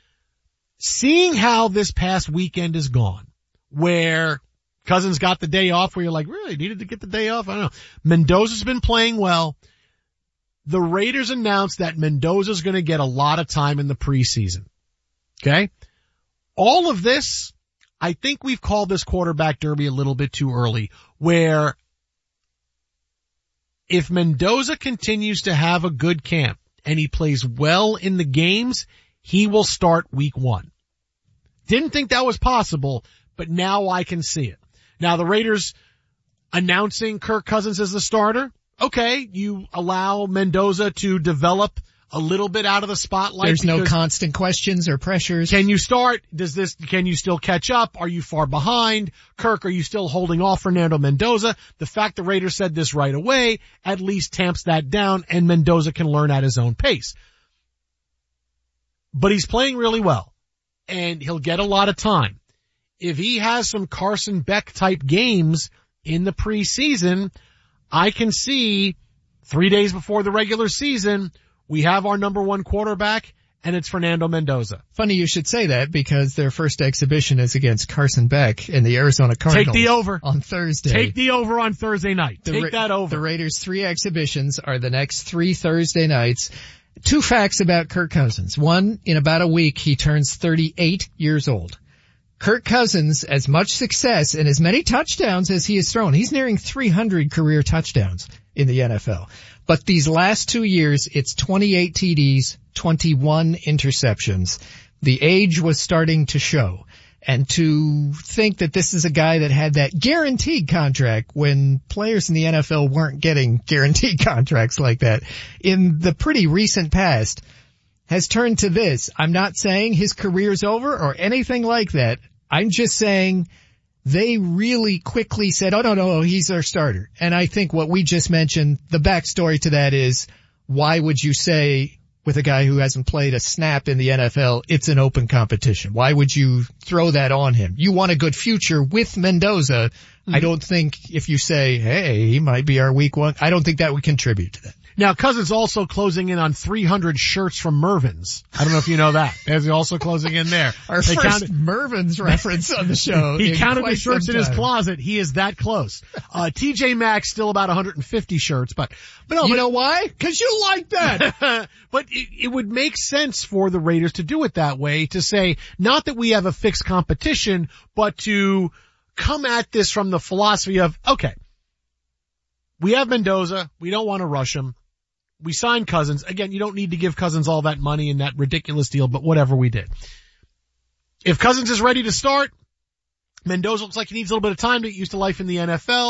Seeing how this past weekend is gone, where Cousins got the day off, where you're like, really needed to get the day off? I don't know. Mendoza's been playing well. The Raiders announced that Mendoza's going to get a lot of time in the preseason. Okay? All of this, I think we've called this quarterback derby a little bit too early, where if Mendoza continues to have a good camp and he plays well in the games, he will start week one. Didn't think that was possible, but now I can see it. Now the Raiders announcing Kirk Cousins as the starter. Okay, you allow Mendoza to develop a little bit out of the spotlight. There's no constant questions or pressures. Can you start? Does this, can you still catch up? Are you far behind? Kirk, are you still holding off Fernando Mendoza? The fact the Raiders said this right away at least tamps that down, and Mendoza can learn at his own pace. But he's playing really well, and he'll get a lot of time. If he has some Carson Beck type games in the preseason, I can see three days before the regular season, we have our number one quarterback, and it's Fernando Mendoza. Funny you should say that, because their first exhibition is against Carson Beck and the Arizona Cardinals. Take the over. On Thursday. Take the over on Thursday night. The Take Ra- that over. The Raiders' three exhibitions are the next three Thursday nights. Two facts about Kirk Cousins. One, in about a week, he turns thirty-eight years old. Kirk Cousins, as much success and as many touchdowns as he has thrown, he's nearing three hundred career touchdowns in the N F L. But these last two years, it's twenty-eight T Ds, twenty-one interceptions. The age was starting to show. And to think that this is a guy that had that guaranteed contract when players in the N F L weren't getting guaranteed contracts like that in the pretty recent past has turned to this. I'm not saying his career's over or anything like that. I'm just saying they really quickly said, oh, no, no, he's our starter. And I think what we just mentioned, the backstory to that is, why would you say with a guy who hasn't played a snap in the N F L, it's an open competition? Why would you throw that on him? You want a good future with Mendoza. Mm-hmm. I don't think if you say, hey, he might be our week one, I don't think that would contribute to that. Now, Cousins also closing in on three hundred shirts from Mervyn's. I don't know if you know that. There's also closing in there. Our they first counted, Mervyn's reference on the show. He counted the shirts in his time. closet. He is that close. Uh, T J Maxx still about one hundred fifty shirts, but, but no, you but, know why? Cause you like that. But it, it would make sense for the Raiders to do it that way, to say, not that we have a fixed competition, but to come at this from the philosophy of, okay, we have Mendoza. We don't want to rush him. We signed Cousins. Again, you don't need to give Cousins all that money in that ridiculous deal, but whatever we did. If Cousins is ready to start, Mendoza looks like he needs a little bit of time to get used to life in the N F L.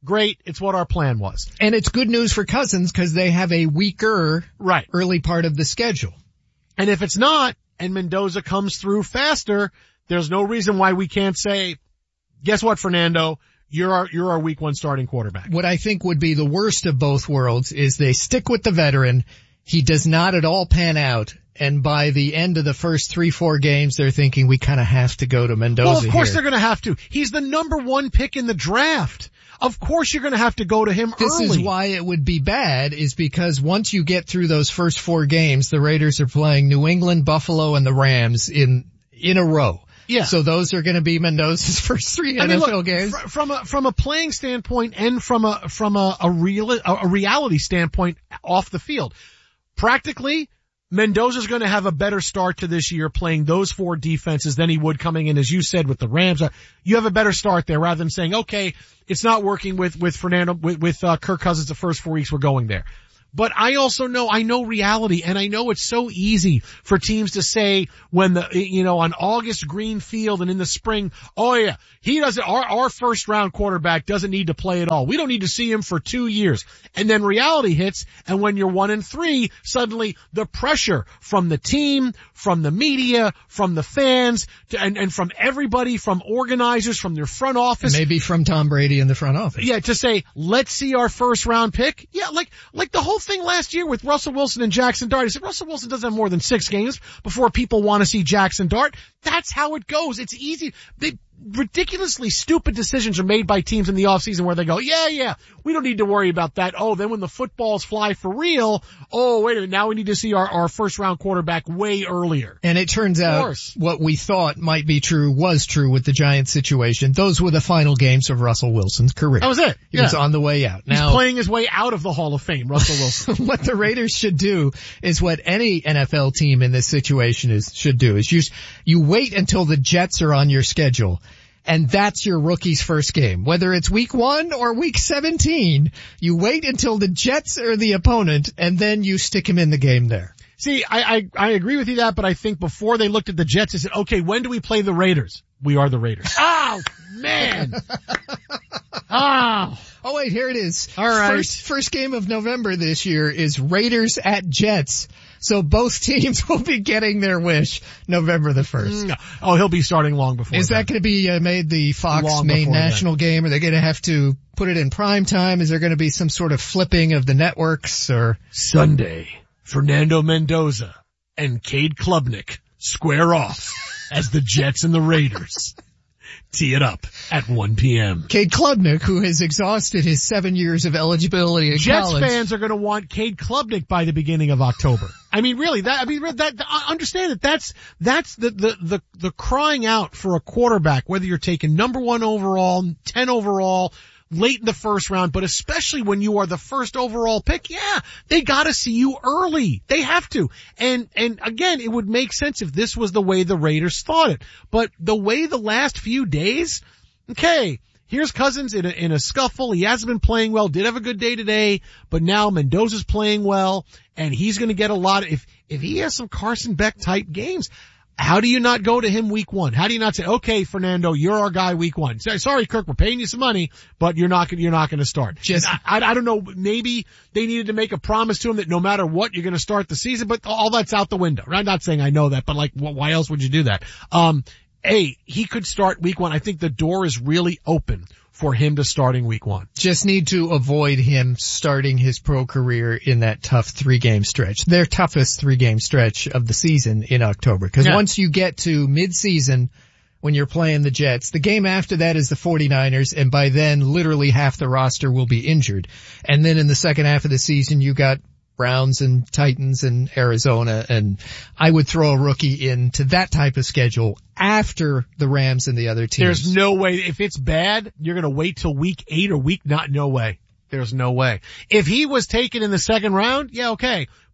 great. It's what our plan was. And it's good news for Cousins because they have a weaker right. early part of the schedule. And if it's not, and Mendoza comes through faster, there's no reason why we can't say, guess what, Fernando? You're our, you're our week one starting quarterback. What I think would be the worst of both worlds is they stick with the veteran. He does not at all pan out. And by the end of the first three, four games, they're thinking we kind of have to go to Mendoza. Well, of course here. they're going to have to. He's the number one pick in the draft. Of course you're going to have to go to him this early. This is why it would be bad, is because once you get through those first four games, the Raiders are playing New England, Buffalo, and the Rams in, in a row. Yeah. So those are going to be Mendoza's first three I N F L mean, look, games. Fr- from a, from a playing standpoint and from a, from a, a real, a reality standpoint off the field. Practically, Mendoza's going to have a better start to this year playing those four defenses than he would coming in, as you said, with the Rams. You have a better start there rather than saying, okay, it's not working with, with Fernando, with, with, uh, Kirk Cousins the first four weeks we're going there. But I also know, I know reality, and I know it's so easy for teams to say when the, you know, on August green field and in the spring, oh yeah, he doesn't, our, our first round quarterback doesn't need to play at all. We don't need to see him for two years. And then reality hits, and when you're one and three, suddenly the pressure from the team, from the media, from the fans, to, and, and from everybody, from organizers, from their front office. Maybe from Tom Brady in the front office. Yeah, to say, let's see our first round pick. Yeah, like, like the whole thing last year with Russell Wilson and Jackson Dart. He said Russell Wilson doesn't have more than six games before people want to see Jackson Dart. That's how it goes. It's easy. They, ridiculously stupid decisions are made by teams in the offseason where they go, yeah, yeah, we don't need to worry about that. Oh, then when the footballs fly for real, oh, wait a minute, now we need to see our, our first round quarterback way earlier. And it turns out what we thought might be true was true with the Giants situation. Those were the final games of Russell Wilson's career. That was it. He yeah. was on the way out. He's now, playing his way out of the Hall of Fame, Russell Wilson. What the Raiders should do is what any N F L team in this situation is, should do is you, you wait until the Jets are on your schedule. And that's your rookie's first game. Whether it's week one or week seventeen, you wait until the Jets are the opponent and then you stick him in the game there. See, I, I, I agree with you that, but I think before they looked at the Jets, they said, okay, when do we play the Raiders? We are the Raiders. Oh, man. Oh. Oh wait, here it is. All right. First, first game of November this year is Raiders at Jets. So both teams will be getting their wish November the first. Mm. Oh, he'll be starting long before Is that, that going to be uh, made the Fox long main then. national game? Are they going to have to put it in prime time? Is there going to be some sort of flipping of the networks or? Sunday, Fernando Mendoza and Cade Klubnik square off as the Jets and the Raiders tee it up at one p.m. Cade Klubnik, who has exhausted his seven years of eligibility in Jets college. fans are going to want Cade Klubnik by the beginning of October. I mean, really, that, I mean, that, understand that that's, that's the, the, the, the crying out for a quarterback, whether you're taking number one overall, ten overall, late in the first round, but especially when you are the first overall pick, yeah, they gotta see you early. They have to. And, and again, it would make sense if this was the way the Raiders thought it. But the way the last few days, okay, here's Cousins in a, in a scuffle. He hasn't been playing well, did have a good day today, but now Mendoza's playing well, and he's gonna get a lot of, if, if he has some Carson Beck type games, how do you not go to him week one? How do you not say, okay, Fernando, you're our guy week one? Sorry, Kirk, we're paying you some money, but you're not gonna, you're not gonna start. Just, I, I, I don't know, maybe they needed to make a promise to him that no matter what, you're gonna start the season, but all that's out the window. I'm not saying I know that, but like, why else would you do that? Um, A, he could start week one. I think the door is really open for him to starting week one. Just need to avoid him starting his pro career in that tough three game stretch. Their toughest three game stretch of the season in October. Cause yeah. once you get to mid season, when you're playing the Jets, the game after that is the 49ers, and by then literally half the roster will be injured. And then in the second half of the season, you got Browns and Titans and Arizona, and I would throw a rookie into that type of schedule after the Rams and the other teams. There's no way. If it's bad, you're going to wait till week eight or week not. No way. There's no way. If he was taken in the second round, yeah, okay.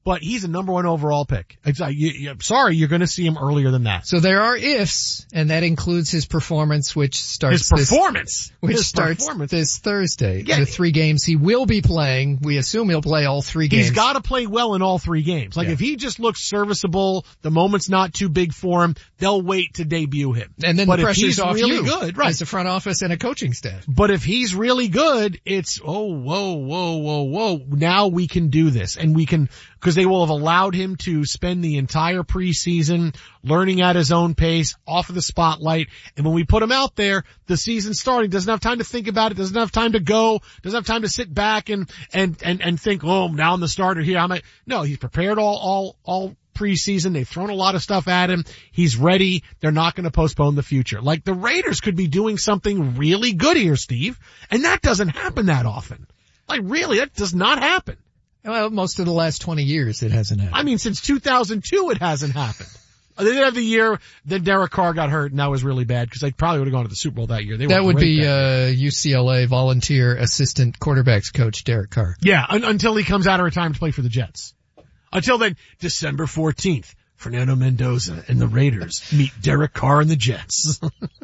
but he's a number one overall pick. It's like, you, you, I'm sorry, you're going to see him earlier than that. So there are ifs, and that includes his performance, which starts his performance, this, which his starts performance. this Thursday. Yeah. The three games he will be playing. We assume he'll play all three games. He's got to play well in all three games. Like Yeah. if he just looks serviceable, the moment's not too big for him, they'll wait to debut him. And then but the pressure's if he's off really you good, right? as a front office and a coaching staff. But if he's really good, it's, oh, whoa, whoa, whoa, whoa. Now we can do this. And we can, because they will have allowed him to spend the entire preseason learning at his own pace, off of the spotlight. And when we put him out there, the season's starting, doesn't have time to think about it, doesn't have time to go, doesn't have time to sit back and, and, and, and think, oh, now I'm the starter here. I'm a, no, he's prepared all, all, all preseason. They've thrown a lot of stuff at him. He's ready. They're not going to postpone the future. Like the Raiders could be doing something really good here, Steve. And that doesn't happen that often. Like really, that does not happen. Well, most of the last twenty years it hasn't happened. I mean, since two thousand two it hasn't happened. They did have the year that Derek Carr got hurt, and that was really bad because they probably would have gone to the Super Bowl that year. They that were would great be that uh U C L A volunteer assistant quarterbacks coach Derek Carr. Yeah, un- until he comes out of retirement to play for the Jets. Until then, December fourteenth, Fernando Mendoza and the Raiders meet Derek Carr and the Jets.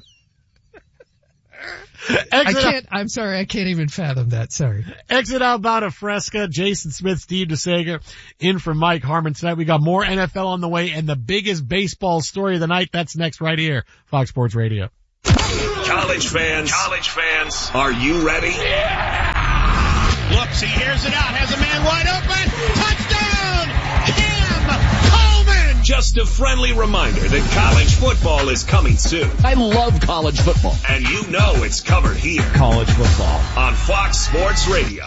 I can't, I'm sorry, I can't even fathom that, sorry. Exit Albana Fresca, Jason Smith, Steve DeSager, in for Mike Harmon tonight. We got more N F L on the way and the biggest baseball story of the night. That's next right here, Fox Sports Radio. College fans, college fans, are you ready? Yeah! Looks, he airs it out, has a man wide open, touchdown! Cam Coleman! Just a friendly reminder that college football is coming soon. I love college football. And you know it's covered here. College football. On Fox Sports Radio.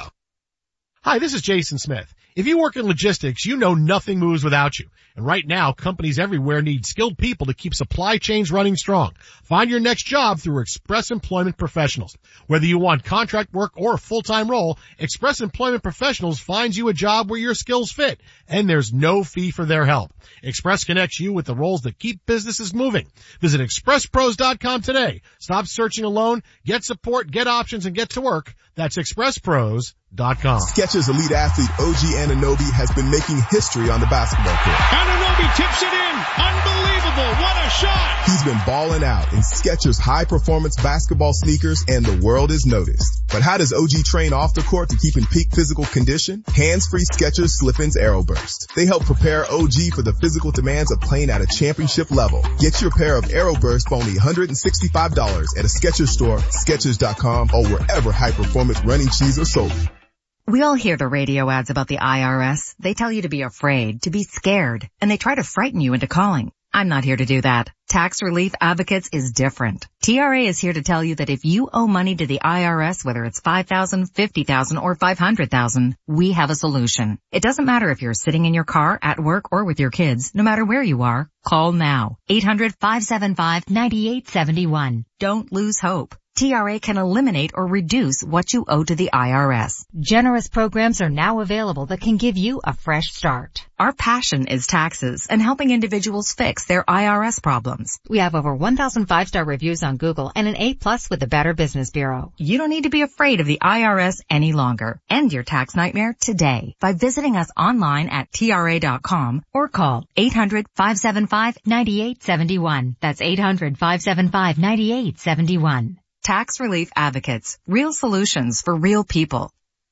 Hi, this is Jason Smith. If you work in logistics, you know nothing moves without you. And right now, companies everywhere need skilled people to keep supply chains running strong. Find your next job through Express Employment Professionals. Whether you want contract work or a full-time role, Express Employment Professionals finds you a job where your skills fit. And there's no fee for their help. Express connects you with the roles that keep businesses moving. Visit express pros dot com today. Stop searching alone. Get support, get options, and get to work. That's express pros dot com. Skechers elite athlete O G Anunoby has been making history on the basketball court. Anunoby tips it in. Unbelievable. What a shot. He's been balling out in Skechers high-performance basketball sneakers, and the world is noticed. But how does O G train off the court to keep in peak physical condition? Hands-free Skechers Slip-ins Aeroburst. They help prepare O G for the physical demands of playing at a championship level. Get your pair of Aeroburst for only one hundred sixty-five dollars at a Skechers store, skechers dot com, or wherever high-performance running shoes are sold. We all hear the radio ads about the I R S. They tell you to be afraid, to be scared, and they try to frighten you into calling. I'm not here to do that. Tax Relief Advocates is different. T R A is here to tell you that if you owe money to the I R S, whether it's five thousand dollars, fifty thousand dollars, or five hundred thousand dollars, we have a solution. It doesn't matter if you're sitting in your car, at work, or with your kids. No matter where you are, call now. eight hundred, five seven five, nine eight seven one. Don't lose hope. T R A can eliminate or reduce what you owe to the I R S. Generous programs are now available that can give you a fresh start. Our passion is taxes and helping individuals fix their I R S problems. We have over one thousand five-star reviews on Google and an A plus with the Better Business Bureau. You don't need to be afraid of the I R S any longer. End your tax nightmare today by visiting us online at T R A dot com or call eight hundred, five seven five, nine eight seven one. That's eight hundred, five seven five, nine eight seven one. Tax Relief Advocates. Real solutions for real people.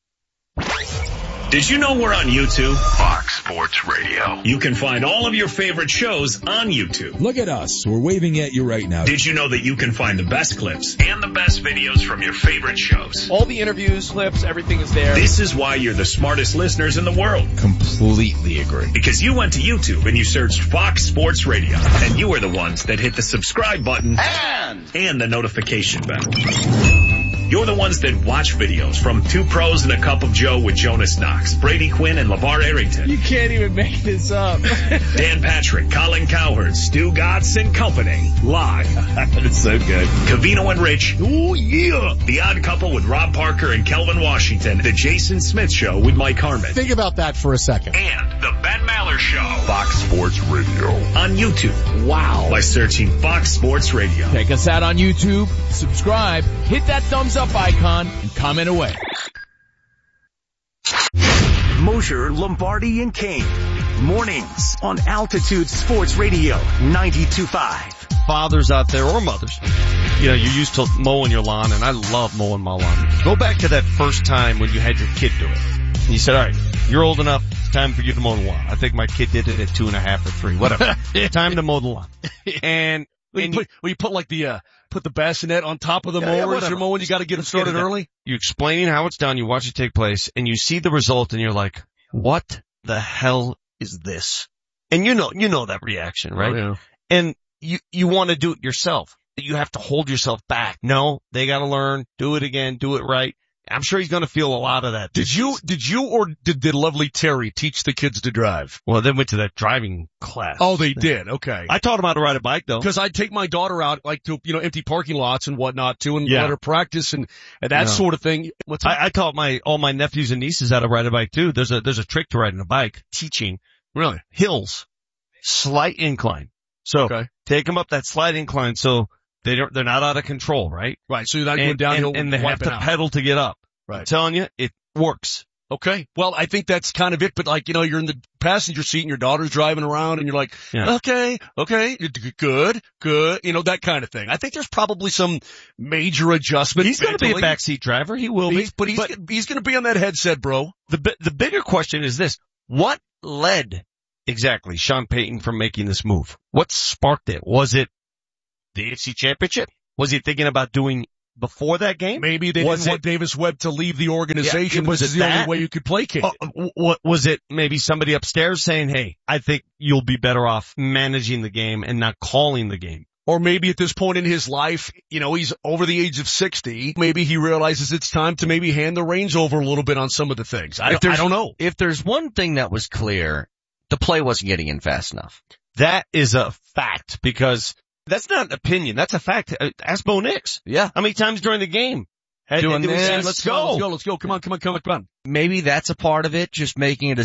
Did you know we're on YouTube? Fox Sports Radio. You can find all of your favorite shows on YouTube. Look at us. We're waving at you right now. Did you know that you can find the best clips and the best videos from your favorite shows? All the interviews, clips, everything is there. This is why you're the smartest listeners in the world. Completely agree. Because you went to YouTube and you searched Fox Sports Radio. And you are the ones that hit the subscribe button and, and the notification bell. You're the ones that watch videos from Two Pros and a Cup of Joe with Jonas Knox, Brady Quinn, and LeVar Arrington. You can't even make this up. Dan Patrick, Colin Cowherd, Stu Gatz and company. Live. That's so good. Covino and Rich. Oh, yeah. The Odd Couple with Rob Parker and Kelvin Washington. The Jason Smith Show with Mike Harmon. Think about that for a second. And The Ben Maller Show. Fox Sports Radio. On YouTube. Wow. By searching Fox Sports Radio. Check us out on YouTube. Subscribe. Hit that thumbs up icon and comment away. Mosher, Lombardi, and Kane. mornings on Altitude Sports Radio ninety-two point five. Fathers out there or mothers, you know, you're used to mowing your lawn, and I love mowing my lawn. Go back to that first time when you had your kid do it. And you said, all right, you're old enough, time for you to mow the lawn. I think my kid did it at two and a half or three, whatever. Time to mow the lawn. And, Well, and you, put, well, you put like the, uh, put the bassinet on top of the Yeah, mower yeah, as whatever. you're mowing. You got to get it Let's started get it early. You explaining how it's done, you watch it take place, and you see the result, and you're like, what the hell is this? And you know, you know that reaction, right? Oh, yeah. And you, you want to do it yourself. You have to hold yourself back. No, they got to learn, do it again, do it right. I'm sure he's going to feel a lot of that. Did you, did you or did, did lovely Terry teach the kids to drive? Well, they went to that driving class. Oh, they did. Okay. I taught them how to ride a bike though. Cause I'd take my daughter out like to, you know, empty parking lots and whatnot too and Yeah. let her practice and, and that No. sort of thing. What's I, I taught my, all my nephews and nieces how to ride a bike too. There's a, there's a trick to riding a bike, teaching. Really? Hills. Slight incline. So, Okay. take them up that slight incline so they don't, they're not out of control, right? Right. So you're not going And, downhill and, and they have wiping to out. pedal to get up. Right. I'm telling you, it works. Okay. Well, I think that's kind of it, but like, you know, you're in the passenger seat and your daughter's driving around and you're like, Yeah. okay, okay, good, good, you know, that kind of thing. I think there's probably some major adjustment. He's going to be a mentally. backseat driver. He will He's, be. but he's, But gonna- he's going to be on that headset, bro. the, bi- the bigger question is this. What led exactly Sean Payton from making this move? What sparked it? Was it the A F C Championship? Was he thinking about doing before that game? Maybe they Was didn't it- want Davis Webb to leave the organization. Yeah, was This is it the that? only way you could placate Oh, it. w- what was it? Maybe somebody upstairs saying, "Hey, I think you'll be better off managing the game and not calling the game." Or maybe at this point in his life, you know, he's over the age of sixty. Maybe he realizes it's time to maybe hand the reins over a little bit on some of the things. I, If don't- I there's- don't know. If there's one thing that was clear, the play wasn't getting in fast enough. That is a fact because that's not an opinion. That's a fact. Uh, Ask Bo Nix. Yeah. How many times during the game? Had, Doing it was- this. let's Come on, go. let's go, let's go. Come on, come on, come on, come on. Maybe that's a part of it, just making it a